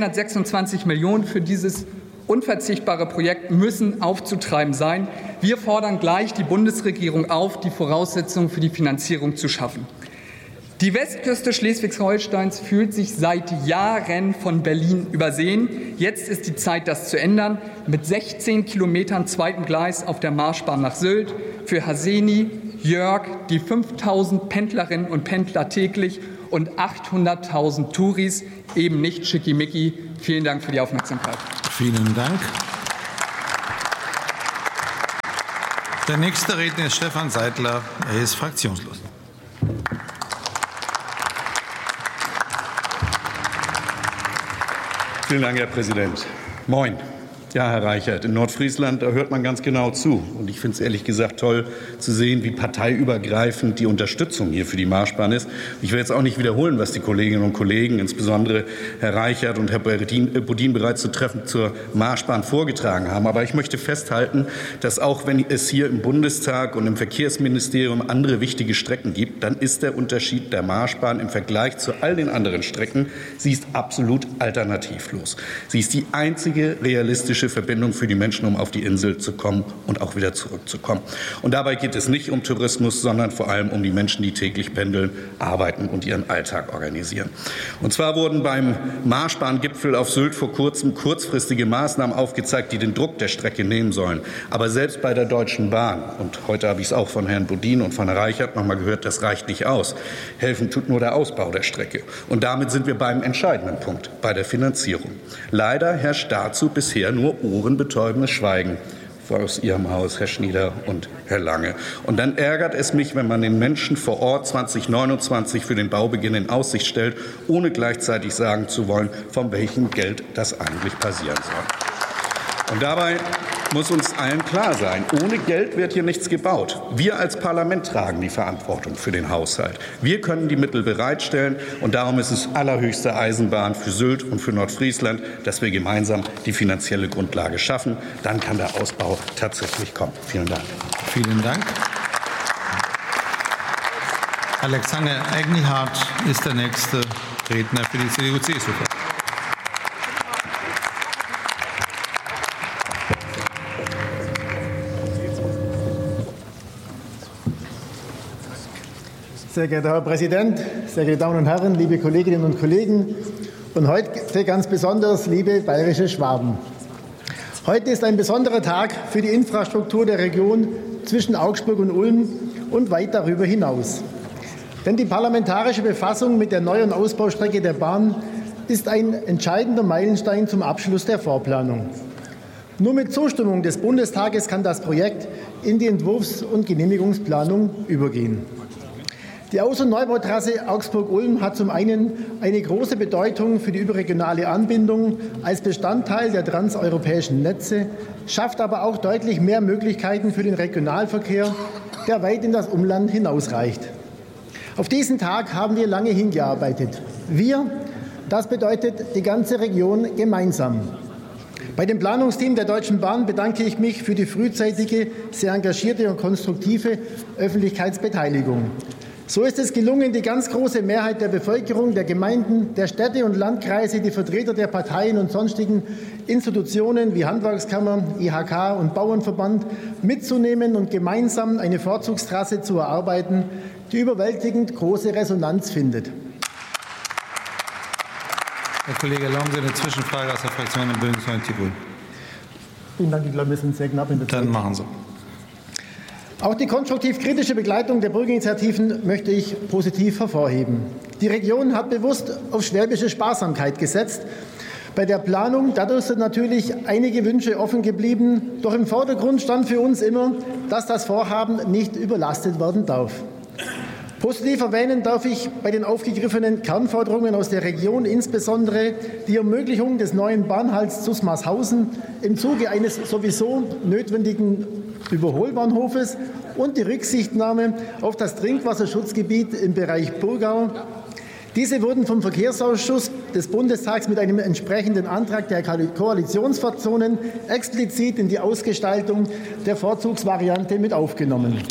426 Millionen für dieses unverzichtbare Projekt müssen aufzutreiben sein. Wir fordern gleich die Bundesregierung auf, die Voraussetzungen für die Finanzierung zu schaffen. Die Westküste Schleswig-Holsteins fühlt sich seit Jahren von Berlin übersehen. Jetzt ist die Zeit, das zu ändern. Mit 16 Kilometern zweitem Gleis auf der Marschbahn nach Sylt. Für Haseni, Jörg, die 5.000 Pendlerinnen und Pendler täglich und 800.000 Touris, eben nicht schickimicki. Vielen Dank für die Aufmerksamkeit. Vielen Dank. Der nächste Redner ist Stefan Seidler. Er ist fraktionslos. Vielen Dank, Herr Präsident. Moin. Ja, Herr Reichert, in Nordfriesland, da hört man ganz genau zu. Und ich finde es ehrlich gesagt toll zu sehen, wie parteiübergreifend die Unterstützung hier für die Marschbahn ist. Ich will jetzt auch nicht wiederholen, was die Kolleginnen und Kollegen, insbesondere Herr Reichert und Herr Bodin bereits zu Treffen zur Marschbahn vorgetragen haben. Aber ich möchte festhalten, dass auch wenn es hier im Bundestag und im Verkehrsministerium andere wichtige Strecken gibt, dann ist der Unterschied der Marschbahn im Vergleich zu all den anderen Strecken, sie ist absolut alternativlos. Sie ist die einzige realistische Verbindung für die Menschen, um auf die Insel zu kommen und auch wieder zurückzukommen. Und dabei geht es nicht um Tourismus, sondern vor allem um die Menschen, die täglich pendeln, arbeiten und ihren Alltag organisieren. Und zwar wurden beim Marschbahngipfel auf Sylt vor kurzem kurzfristige Maßnahmen aufgezeigt, die den Druck der Strecke nehmen sollen. Aber selbst bei der Deutschen Bahn, und heute habe ich es auch von Herrn Bodin und von Herrn Reichert noch mal gehört, das reicht nicht aus. Helfen tut nur der Ausbau der Strecke. Und damit sind wir beim entscheidenden Punkt, bei der Finanzierung. Leider herrscht dazu bisher nur ohrenbetäubendes Schweigen aus Ihrem Haus, Herr Schnieder und Herr Lange. Und dann ärgert es mich, wenn man den Menschen vor Ort 2029 für den Baubeginn in Aussicht stellt, ohne gleichzeitig sagen zu wollen, von welchem Geld das eigentlich passieren soll. Und dabei muss uns allen klar sein, ohne Geld wird hier nichts gebaut. Wir als Parlament tragen die Verantwortung für den Haushalt. Wir können die Mittel bereitstellen, und darum ist es allerhöchste Eisenbahn für Sylt und für Nordfriesland, dass wir gemeinsam die finanzielle Grundlage schaffen. Dann kann der Ausbau tatsächlich kommen. Vielen Dank. Vielen Dank. Alexander Engelhardt ist der nächste Redner für die CDU-CSU. Sehr geehrter Herr Präsident, sehr geehrte Damen und Herren, liebe Kolleginnen und Kollegen und heute ganz besonders liebe bayerische Schwaben. Heute ist ein besonderer Tag für die Infrastruktur der Region zwischen Augsburg und Ulm und weit darüber hinaus. Denn die parlamentarische Befassung mit der Neu- und Ausbaustrecke der Bahn ist ein entscheidender Meilenstein zum Abschluss der Vorplanung. Nur mit Zustimmung des Bundestages kann das Projekt in die Entwurfs- und Genehmigungsplanung übergehen. Die Aus- und Neubautrasse Augsburg-Ulm hat zum einen eine große Bedeutung für die überregionale Anbindung als Bestandteil der transeuropäischen Netze, schafft aber auch deutlich mehr Möglichkeiten für den Regionalverkehr, der weit in das Umland hinausreicht. Auf diesen Tag haben wir lange hingearbeitet. Wir, das bedeutet die ganze Region gemeinsam. Bei dem Planungsteam der Deutschen Bahn bedanke ich mich für die frühzeitige, sehr engagierte und konstruktive Öffentlichkeitsbeteiligung. So ist es gelungen, die ganz große Mehrheit der Bevölkerung, der Gemeinden, der Städte und Landkreise, die Vertreter der Parteien und sonstigen Institutionen wie Handwerkskammer, IHK und Bauernverband mitzunehmen und gemeinsam eine Vorzugstrasse zu erarbeiten, die überwältigend große Resonanz findet. Herr Kollege, erlauben Sie eine Zwischenfrage aus der Fraktion im Bündnis Tirol. Vielen Dank, ich glaube, wir sind sehr knapp in der Zeit. Dann machen Sie. Auch die konstruktiv-kritische Begleitung der Bürgerinitiativen möchte ich positiv hervorheben. Die Region hat bewusst auf schwäbische Sparsamkeit gesetzt. Bei der Planung, dadurch sind natürlich einige Wünsche offen geblieben. Doch im Vordergrund stand für uns immer, dass das Vorhaben nicht überlastet werden darf. Positiv erwähnen darf ich bei den aufgegriffenen Kernforderungen aus der Region insbesondere die Ermöglichung des neuen Bahnhalts Zusmarshausen im Zuge eines sowieso notwendigen Überholbahnhofes und die Rücksichtnahme auf das Trinkwasserschutzgebiet im Bereich Burgau. Diese wurden vom Verkehrsausschuss des Bundestags mit einem entsprechenden Antrag der Koalitionsfraktionen explizit in die Ausgestaltung der Vorzugsvariante mit aufgenommen.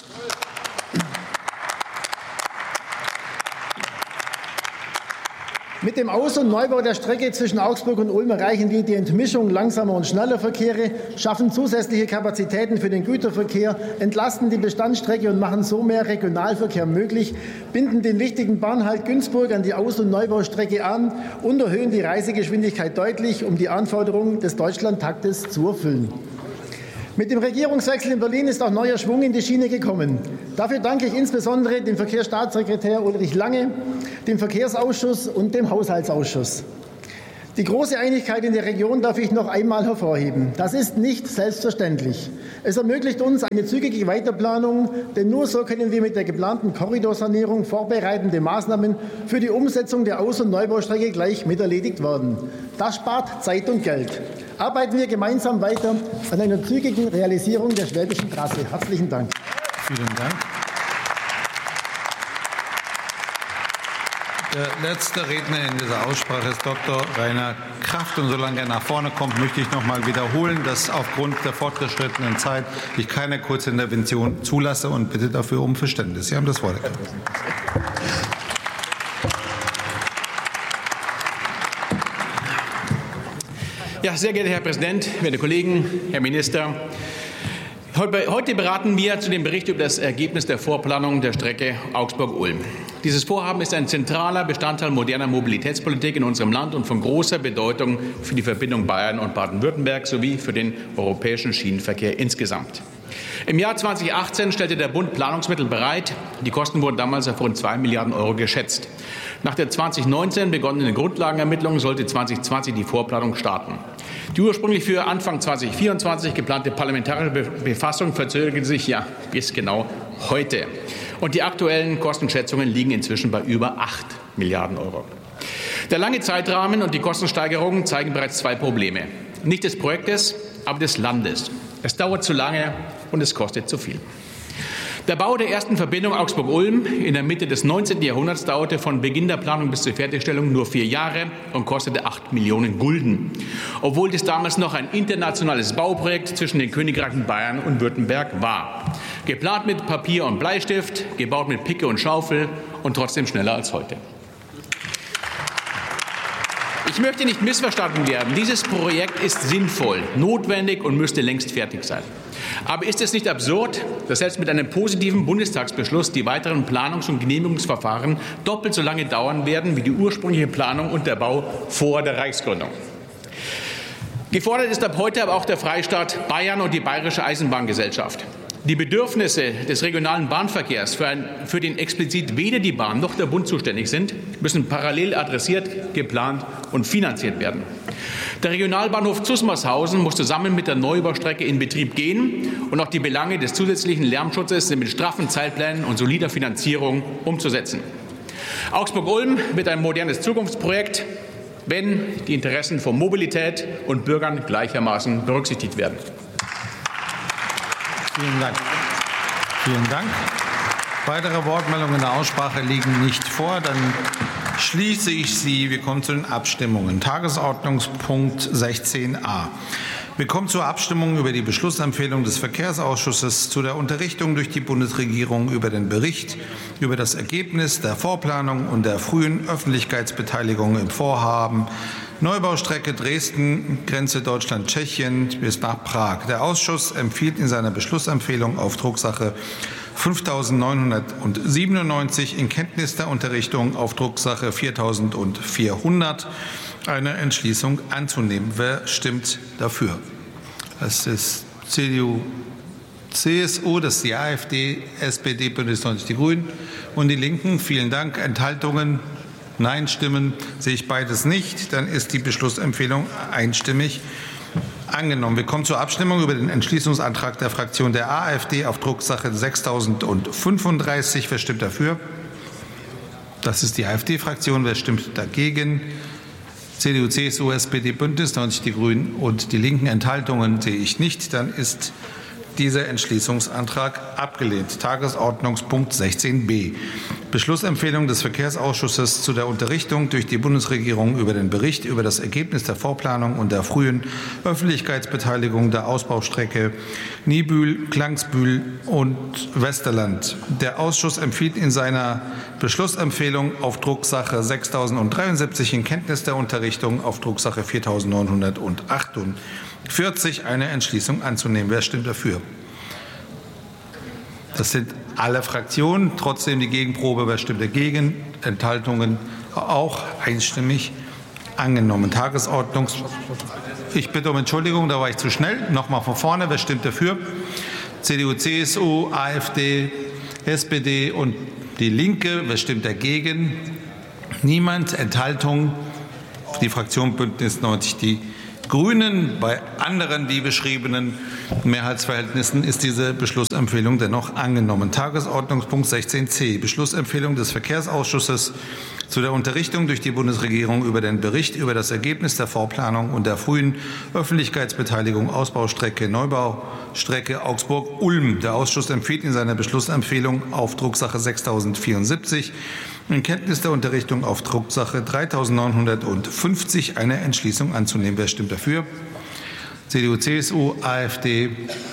Mit dem Aus- und Neubau der Strecke zwischen Augsburg und Ulm erreichen wir die Entmischung langsamer und schneller Verkehre, schaffen zusätzliche Kapazitäten für den Güterverkehr, entlasten die Bestandsstrecke und machen so mehr Regionalverkehr möglich, binden den wichtigen Bahnhalt Günzburg an die Aus- und Neubaustrecke an und erhöhen die Reisegeschwindigkeit deutlich, um die Anforderungen des Deutschlandtaktes zu erfüllen. Mit dem Regierungswechsel in Berlin ist auch neuer Schwung in die Schiene gekommen. Dafür danke ich insbesondere dem Verkehrsstaatssekretär Ulrich Lange, dem Verkehrsausschuss und dem Haushaltsausschuss. Die große Einigkeit in der Region darf ich noch einmal hervorheben. Das ist nicht selbstverständlich. Es ermöglicht uns eine zügige Weiterplanung, denn nur so können wir mit der geplanten Korridorsanierung vorbereitende Maßnahmen für die Umsetzung der Aus- und Neubaustrecke gleich miterledigt werden. Das spart Zeit und Geld. Arbeiten wir gemeinsam weiter an einer zügigen Realisierung der Schwäbischen Trasse. Herzlichen Dank. Vielen Dank. Der letzte Redner in dieser Aussprache ist Dr. Rainer Kraft. Und solange er nach vorne kommt, möchte ich noch mal wiederholen, dass aufgrund der fortgeschrittenen Zeit ich keine Kurzintervention zulasse und bitte dafür um Verständnis. Sie haben das Wort. Ja, sehr geehrter Herr Präsident, werte Kollegen, Herr Minister! Heute beraten wir zu dem Bericht über das Ergebnis der Vorplanung der Strecke Augsburg-Ulm. Dieses Vorhaben ist ein zentraler Bestandteil moderner Mobilitätspolitik in unserem Land und von großer Bedeutung für die Verbindung Bayern und Baden-Württemberg sowie für den europäischen Schienenverkehr insgesamt. Im Jahr 2018 stellte der Bund Planungsmittel bereit. Die Kosten wurden damals auf rund 2 Milliarden € geschätzt. Nach der 2019 begonnenen Grundlagenermittlung sollte 2020 die Vorplanung starten. Die ursprünglich für Anfang 2024 geplante parlamentarische Befassung verzögerte sich ja bis genau heute. Und die aktuellen Kostenschätzungen liegen inzwischen bei über 8 Milliarden €. Der lange Zeitrahmen und die Kostensteigerungen zeigen bereits zwei Probleme. Nicht des Projektes, aber des Landes. Es dauert zu lange und es kostet zu viel. Der Bau der ersten Verbindung Augsburg-Ulm in der Mitte des 19. Jahrhunderts dauerte von Beginn der Planung bis zur Fertigstellung nur 4 Jahre und kostete 8 Millionen Gulden. Obwohl dies damals noch ein internationales Bauprojekt zwischen den Königreichen Bayern und Württemberg war. Geplant mit Papier und Bleistift, gebaut mit Picke und Schaufel und trotzdem schneller als heute. Ich möchte nicht missverstanden werden. Dieses Projekt ist sinnvoll, notwendig und müsste längst fertig sein. Aber ist es nicht absurd, dass selbst mit einem positiven Bundestagsbeschluss die weiteren Planungs- und Genehmigungsverfahren doppelt so lange dauern werden wie die ursprüngliche Planung und der Bau vor der Reichsgründung? Gefordert ist ab heute aber auch der Freistaat Bayern und die Bayerische Eisenbahngesellschaft. Die Bedürfnisse des regionalen Bahnverkehrs, für den explizit weder die Bahn noch der Bund zuständig sind, müssen parallel adressiert, geplant und finanziert werden. Der Regionalbahnhof Zusmarshausen muss zusammen mit der Neubaustrecke in Betrieb gehen und auch die Belange des zusätzlichen Lärmschutzes sind mit straffen Zeitplänen und solider Finanzierung umzusetzen. Augsburg-Ulm wird ein modernes Zukunftsprojekt, wenn die Interessen von Mobilität und Bürgern gleichermaßen berücksichtigt werden. Vielen Dank. Vielen Dank. Weitere Wortmeldungen in der Aussprache liegen nicht vor. Dann schließe ich sie. Wir kommen zu den Abstimmungen. Tagesordnungspunkt 16a. Wir kommen zur Abstimmung über die Beschlussempfehlung des Verkehrsausschusses zu der Unterrichtung durch die Bundesregierung über den Bericht über das Ergebnis der Vorplanung und der frühen Öffentlichkeitsbeteiligung im Vorhaben Neubaustrecke Dresden, Grenze Deutschland-Tschechien bis nach Prag. Der Ausschuss empfiehlt in seiner Beschlussempfehlung auf Drucksache 5997 in Kenntnis der Unterrichtung auf Drucksache 4400 eine Entschließung anzunehmen. Wer stimmt dafür? Das ist CDU, CSU, das ist die AfD, SPD, Bündnis 90 Die Grünen und die Linken. Vielen Dank. Enthaltungen? Nein-Stimmen sehe ich beides nicht. Dann ist die Beschlussempfehlung einstimmig angenommen. Wir kommen zur Abstimmung über den Entschließungsantrag der Fraktion der AfD auf Drucksache 6035. Wer stimmt dafür? Das ist die AfD-Fraktion. Wer stimmt dagegen? CDU, CSU, SPD, Bündnis 90 Die Grünen und die Linken. Enthaltungen sehe ich nicht. Dann ist dieser Entschließungsantrag abgelehnt. Tagesordnungspunkt 16b. Beschlussempfehlung des Verkehrsausschusses zu der Unterrichtung durch die Bundesregierung über den Bericht über das Ergebnis der Vorplanung und der frühen Öffentlichkeitsbeteiligung der Ausbaustrecke Niebüll, Klangsbühl und Westerland. Der Ausschuss empfiehlt in seiner Beschlussempfehlung auf Drucksache 6073 in Kenntnis der Unterrichtung auf Drucksache 4948 eine Entschließung anzunehmen. Wer stimmt dafür? Das sind alle Fraktionen. Trotzdem die Gegenprobe. Wer stimmt dagegen? Enthaltungen auch einstimmig angenommen. Ich bitte um Entschuldigung, da war ich zu schnell. Nochmal von vorne. Wer stimmt dafür? CDU, CSU, AfD, SPD und die Linke. Wer stimmt dagegen? Niemand. Enthaltung. Die Fraktion Bündnis 90 Die Grünen. Bei anderen die beschriebenen Mehrheitsverhältnissen ist diese Beschlussempfehlung dennoch angenommen. Tagesordnungspunkt 16c. Beschlussempfehlung des Verkehrsausschusses zu der Unterrichtung durch die Bundesregierung über den Bericht über das Ergebnis der Vorplanung und der frühen Öffentlichkeitsbeteiligung Ausbaustrecke Neubaustrecke Augsburg-Ulm. Der Ausschuss empfiehlt in seiner Beschlussempfehlung auf Drucksache 6074 in Kenntnis der Unterrichtung auf Drucksache 3950 eine Entschließung anzunehmen. Wer stimmt dafür? CDU, CSU, AfD,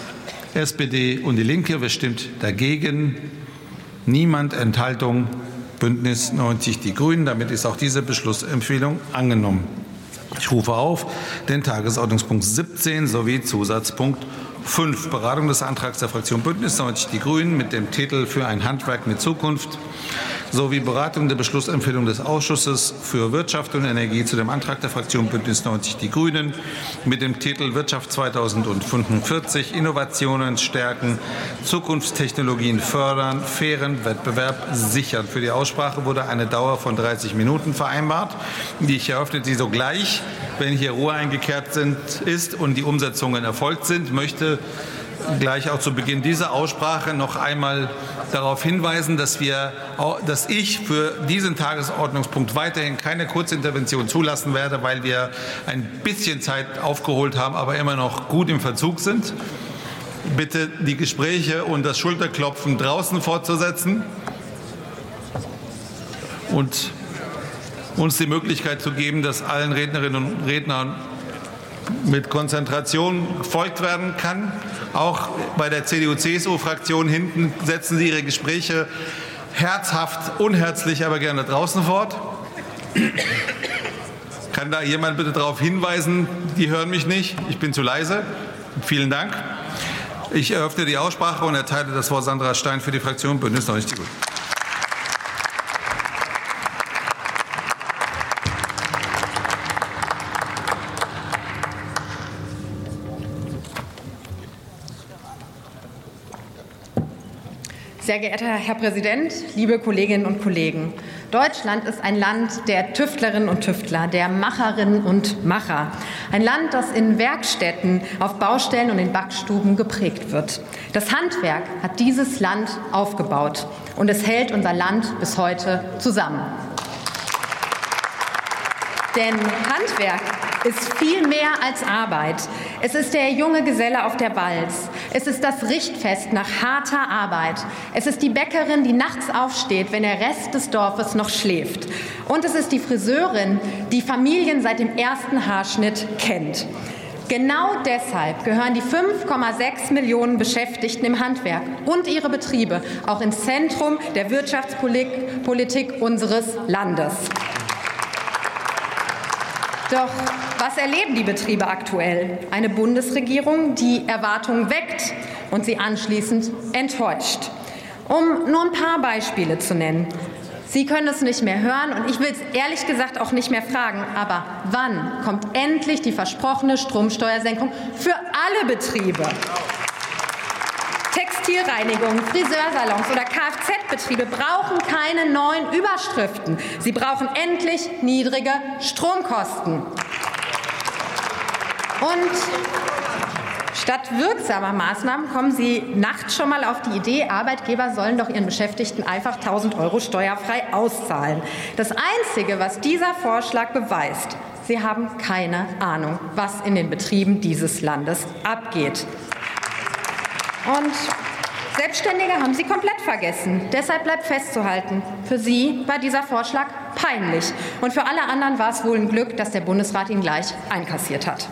SPD und die Linke. Wer stimmt dagegen? Niemand. Enthaltung. Bündnis 90 Die Grünen. Damit ist auch diese Beschlussempfehlung angenommen. Ich rufe auf den Tagesordnungspunkt 17 sowie Zusatzpunkt 5. Beratung des Antrags der Fraktion Bündnis 90 Die Grünen mit dem Titel Für ein Handwerk mit Zukunft sowie Beratung der Beschlussempfehlung des Ausschusses für Wirtschaft und Energie zu dem Antrag der Fraktion Bündnis 90 Die Grünen mit dem Titel Wirtschaft 2045 Innovationen stärken, Zukunftstechnologien fördern, fairen Wettbewerb sichern. Für die Aussprache wurde eine Dauer von 30 Minuten vereinbart. Ich eröffne sie sogleich, wenn hier Ruhe eingekehrt ist und die Umsetzungen erfolgt sind. Ich möchte gleich auch zu Beginn dieser Aussprache noch einmal darauf hinweisen, dass ich für diesen Tagesordnungspunkt weiterhin keine Kurzintervention zulassen werde, weil wir ein bisschen Zeit aufgeholt haben, aber immer noch gut im Verzug sind. Bitte die Gespräche und das Schulterklopfen draußen fortzusetzen und uns die Möglichkeit zu geben, dass allen Rednerinnen und Rednern mit Konzentration gefolgt werden kann. Auch bei der CDU-CSU-Fraktion hinten setzen Sie Ihre Gespräche herzhaft, unherzlich, aber gerne draußen fort. Kann da jemand bitte darauf hinweisen? Die hören mich nicht. Ich bin zu leise. Vielen Dank. Ich eröffne die Aussprache und erteile das Wort Sandra Stein für die Fraktion Bündnis 90 Die Grünen. Sehr geehrter Herr Präsident, liebe Kolleginnen und Kollegen! Deutschland ist ein Land der Tüftlerinnen und Tüftler, der Macherinnen und Macher. Ein Land, das in Werkstätten, auf Baustellen und in Backstuben geprägt wird. Das Handwerk hat dieses Land aufgebaut und es hält unser Land bis heute zusammen. Denn Handwerk ist viel mehr als Arbeit. Es ist der junge Geselle auf der Walz. Es ist das Richtfest nach harter Arbeit. Es ist die Bäckerin, die nachts aufsteht, wenn der Rest des Dorfes noch schläft. Und es ist die Friseurin, die Familien seit dem ersten Haarschnitt kennt. Genau deshalb gehören die 5,6 Millionen Beschäftigten im Handwerk und ihre Betriebe auch ins Zentrum der Wirtschaftspolitik unseres Landes. Doch was erleben die Betriebe aktuell? Eine Bundesregierung, die Erwartungen weckt und sie anschließend enttäuscht. Um nur ein paar Beispiele zu nennen. Sie können es nicht mehr hören und ich will es ehrlich gesagt auch nicht mehr fragen. Aber wann kommt endlich die versprochene Stromsteuersenkung für alle Betriebe? Textilreinigung, Friseursalons oder Kfz-Betriebe brauchen keine neuen Überschriften. Sie brauchen endlich niedrige Stromkosten. Und statt wirksamer Maßnahmen kommen Sie nachts schon mal auf die Idee, Arbeitgeber sollen doch ihren Beschäftigten einfach 1.000 € steuerfrei auszahlen. Das Einzige, was dieser Vorschlag beweist, Sie haben keine Ahnung, was in den Betrieben dieses Landes abgeht. Und Selbstständige haben Sie komplett vergessen. Deshalb bleibt festzuhalten, für Sie war dieser Vorschlag peinlich. Und für alle anderen war es wohl ein Glück, dass der Bundesrat ihn gleich einkassiert hat.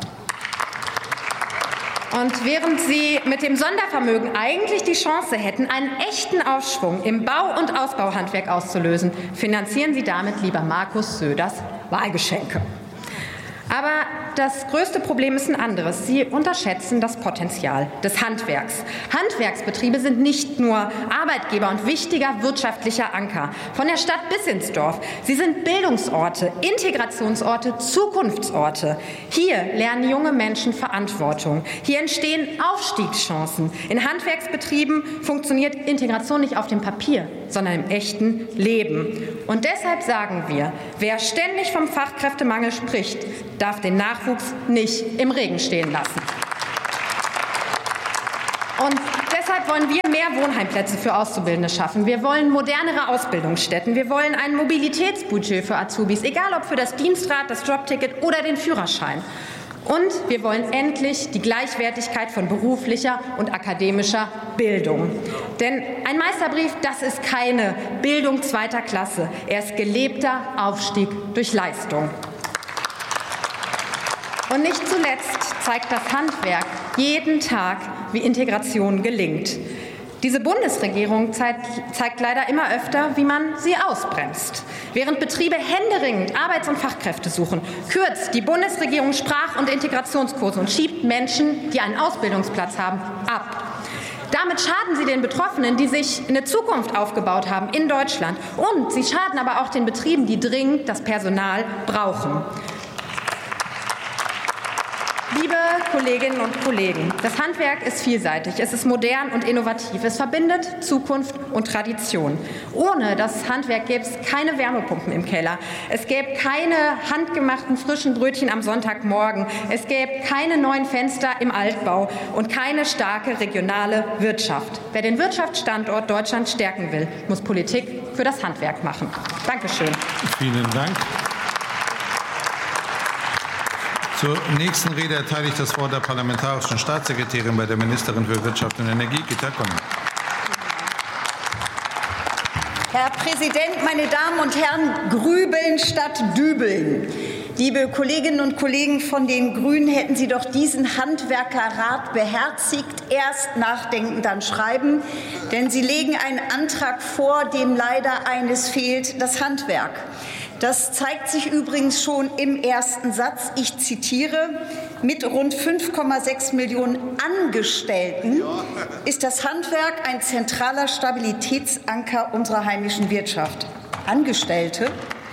Und während Sie mit dem Sondervermögen eigentlich die Chance hätten, einen echten Aufschwung im Bau- und Ausbauhandwerk auszulösen, finanzieren Sie damit lieber Markus Söders Wahlgeschenke. Aber das größte Problem ist ein anderes. Sie unterschätzen das Potenzial des Handwerks. Handwerksbetriebe sind nicht nur Arbeitgeber und wichtiger wirtschaftlicher Anker, von der Stadt bis ins Dorf. Sie sind Bildungsorte, Integrationsorte, Zukunftsorte. Hier lernen junge Menschen Verantwortung. Hier entstehen Aufstiegschancen. In Handwerksbetrieben funktioniert Integration nicht auf dem Papier, sondern im echten Leben. Und deshalb sagen wir, wer ständig vom Fachkräftemangel spricht, darf den Nachwuchs nicht im Regen stehen lassen. Und deshalb wollen wir mehr Wohnheimplätze für Auszubildende schaffen. Wir wollen modernere Ausbildungsstätten. Wir wollen ein Mobilitätsbudget für Azubis, egal ob für das Dienstrad, das Jobticket oder den Führerschein. Und wir wollen endlich die Gleichwertigkeit von beruflicher und akademischer Bildung. Denn ein Meisterbrief, das ist keine Bildung zweiter Klasse. Er ist gelebter Aufstieg durch Leistung. Und nicht zuletzt zeigt das Handwerk jeden Tag, wie Integration gelingt. Diese Bundesregierung zeigt leider immer öfter, wie man sie ausbremst. Während Betriebe händeringend Arbeits- und Fachkräfte suchen, kürzt die Bundesregierung Sprach- und Integrationskurse und schiebt Menschen, die einen Ausbildungsplatz haben, ab. Damit schaden sie den Betroffenen, die sich eine Zukunft aufgebaut haben in Deutschland. Und sie schaden aber auch den Betrieben, die dringend das Personal brauchen. Liebe Kolleginnen und Kollegen, das Handwerk ist vielseitig, es ist modern und innovativ, es verbindet Zukunft und Tradition. Ohne das Handwerk gäbe es keine Wärmepumpen im Keller, es gäbe keine handgemachten frischen Brötchen am Sonntagmorgen, es gäbe keine neuen Fenster im Altbau und keine starke regionale Wirtschaft. Wer den Wirtschaftsstandort Deutschland stärken will, muss Politik für das Handwerk machen. Dankeschön. Vielen Dank. Zur nächsten Rede erteile ich das Wort der parlamentarischen Staatssekretärin bei der Ministerin für Wirtschaft und Energie, Gitta Conner. Herr Präsident, meine Damen und Herren, grübeln statt dübeln. Liebe Kolleginnen und Kollegen von den Grünen, hätten Sie doch diesen Handwerkerrat beherzigt, erst nachdenken, dann schreiben. Denn Sie legen einen Antrag vor, dem leider eines fehlt, das Handwerk. Das zeigt sich übrigens schon im ersten Satz. Ich zitiere: Mit rund 5,6 Millionen Angestellten ist das Handwerk ein zentraler Stabilitätsanker unserer heimischen Wirtschaft. Angestellte?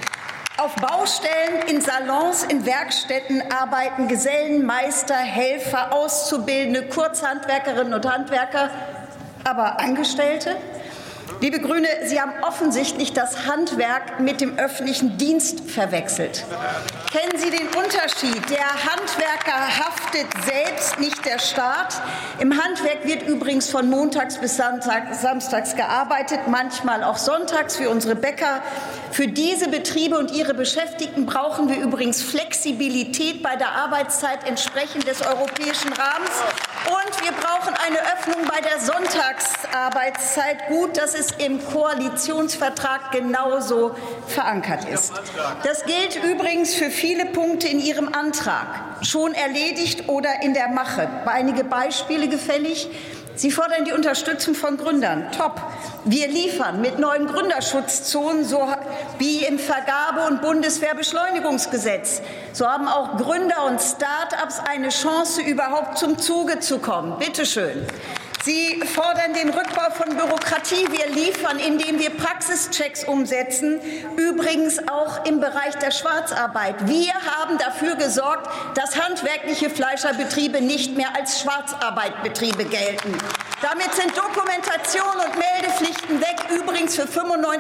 Auf Baustellen, in Salons, in Werkstätten arbeiten Gesellen, Meister, Helfer, Auszubildende, Kurzhandwerkerinnen und Handwerker. Aber Angestellte? Liebe Grüne, Sie haben offensichtlich das Handwerk mit dem öffentlichen Dienst verwechselt. Kennen Sie den Unterschied? Der Handwerker haftet selbst, nicht der Staat. Im Handwerk wird übrigens von montags bis samstags gearbeitet, manchmal auch sonntags für unsere Bäcker. Für diese Betriebe und ihre Beschäftigten brauchen wir übrigens Flexibilität bei der Arbeitszeit entsprechend des europäischen Rahmens. Und wir brauchen eine Öffnung bei der Sonntagsarbeitszeit. Gut, dass es im Koalitionsvertrag genauso verankert ist. Das gilt übrigens für viele Punkte in Ihrem Antrag. Schon erledigt oder in der Mache. Einige Beispiele gefällig. Sie fordern die Unterstützung von Gründern. Top. Wir liefern mit neuen Gründerschutzzonen, so wie im Vergabe- und Bundeswehrbeschleunigungsgesetz. So haben auch Gründer und Start-ups eine Chance, überhaupt zum Zuge zu kommen. Bitte schön. Sie fordern den Rückbau von Bürokratie. Wir liefern, indem wir Praxischecks umsetzen, übrigens auch im Bereich der Schwarzarbeit. Wir haben dafür gesorgt, dass handwerkliche Fleischerbetriebe nicht mehr als Schwarzarbeitbetriebe gelten. Damit sind Dokumentation und Meldepflichten weg, übrigens für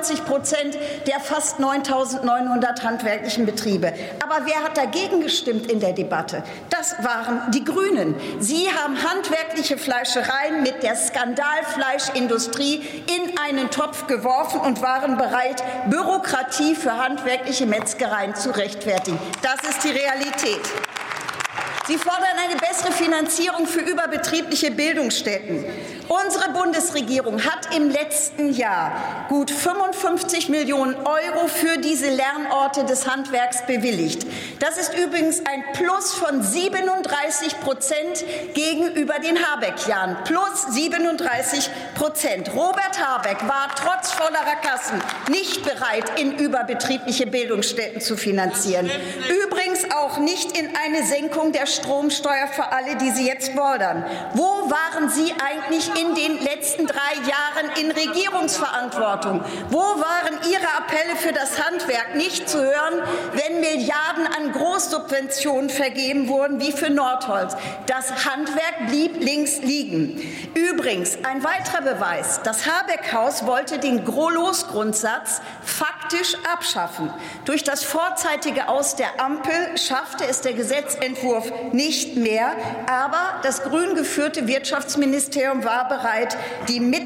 95% der fast 9.900 handwerklichen Betriebe. Aber wer hat dagegen gestimmt in der Debatte? Das waren die Grünen. Sie haben handwerkliche Fleischereien mit der Skandalfleischindustrie in einen Topf geworfen und waren bereit, Bürokratie für handwerkliche Metzgereien zu rechtfertigen. Das ist die Realität. Sie fordern eine bessere Finanzierung für überbetriebliche Bildungsstätten. Unsere Bundesregierung hat im letzten Jahr gut 55 Millionen € für diese Lernorte des Handwerks bewilligt. Das ist übrigens ein Plus von 37% gegenüber den Habeck-Jahren. Plus 37%. Robert Habeck war trotz vollerer Kassen nicht bereit, in überbetriebliche Bildungsstätten zu finanzieren. Übrigens auch nicht in eine Senkung der Stromsteuer für alle, die Sie jetzt fordern. Wo waren Sie eigentlich in den letzten 3 Jahren in Regierungsverantwortung? Wo waren Ihre Appelle für das Handwerk nicht zu hören, wenn Milliarden an Großsubventionen vergeben wurden, wie für Nordholz? Das Handwerk blieb links liegen. Übrigens, ein weiterer Beweis. Das Habeck-Haus wollte den Losgrundsatz faktisch abschaffen. Durch das vorzeitige Aus der Ampel schaffte es der Gesetzentwurf nicht mehr. Aber das grün geführte Wirtschaftsministerium war bereit, die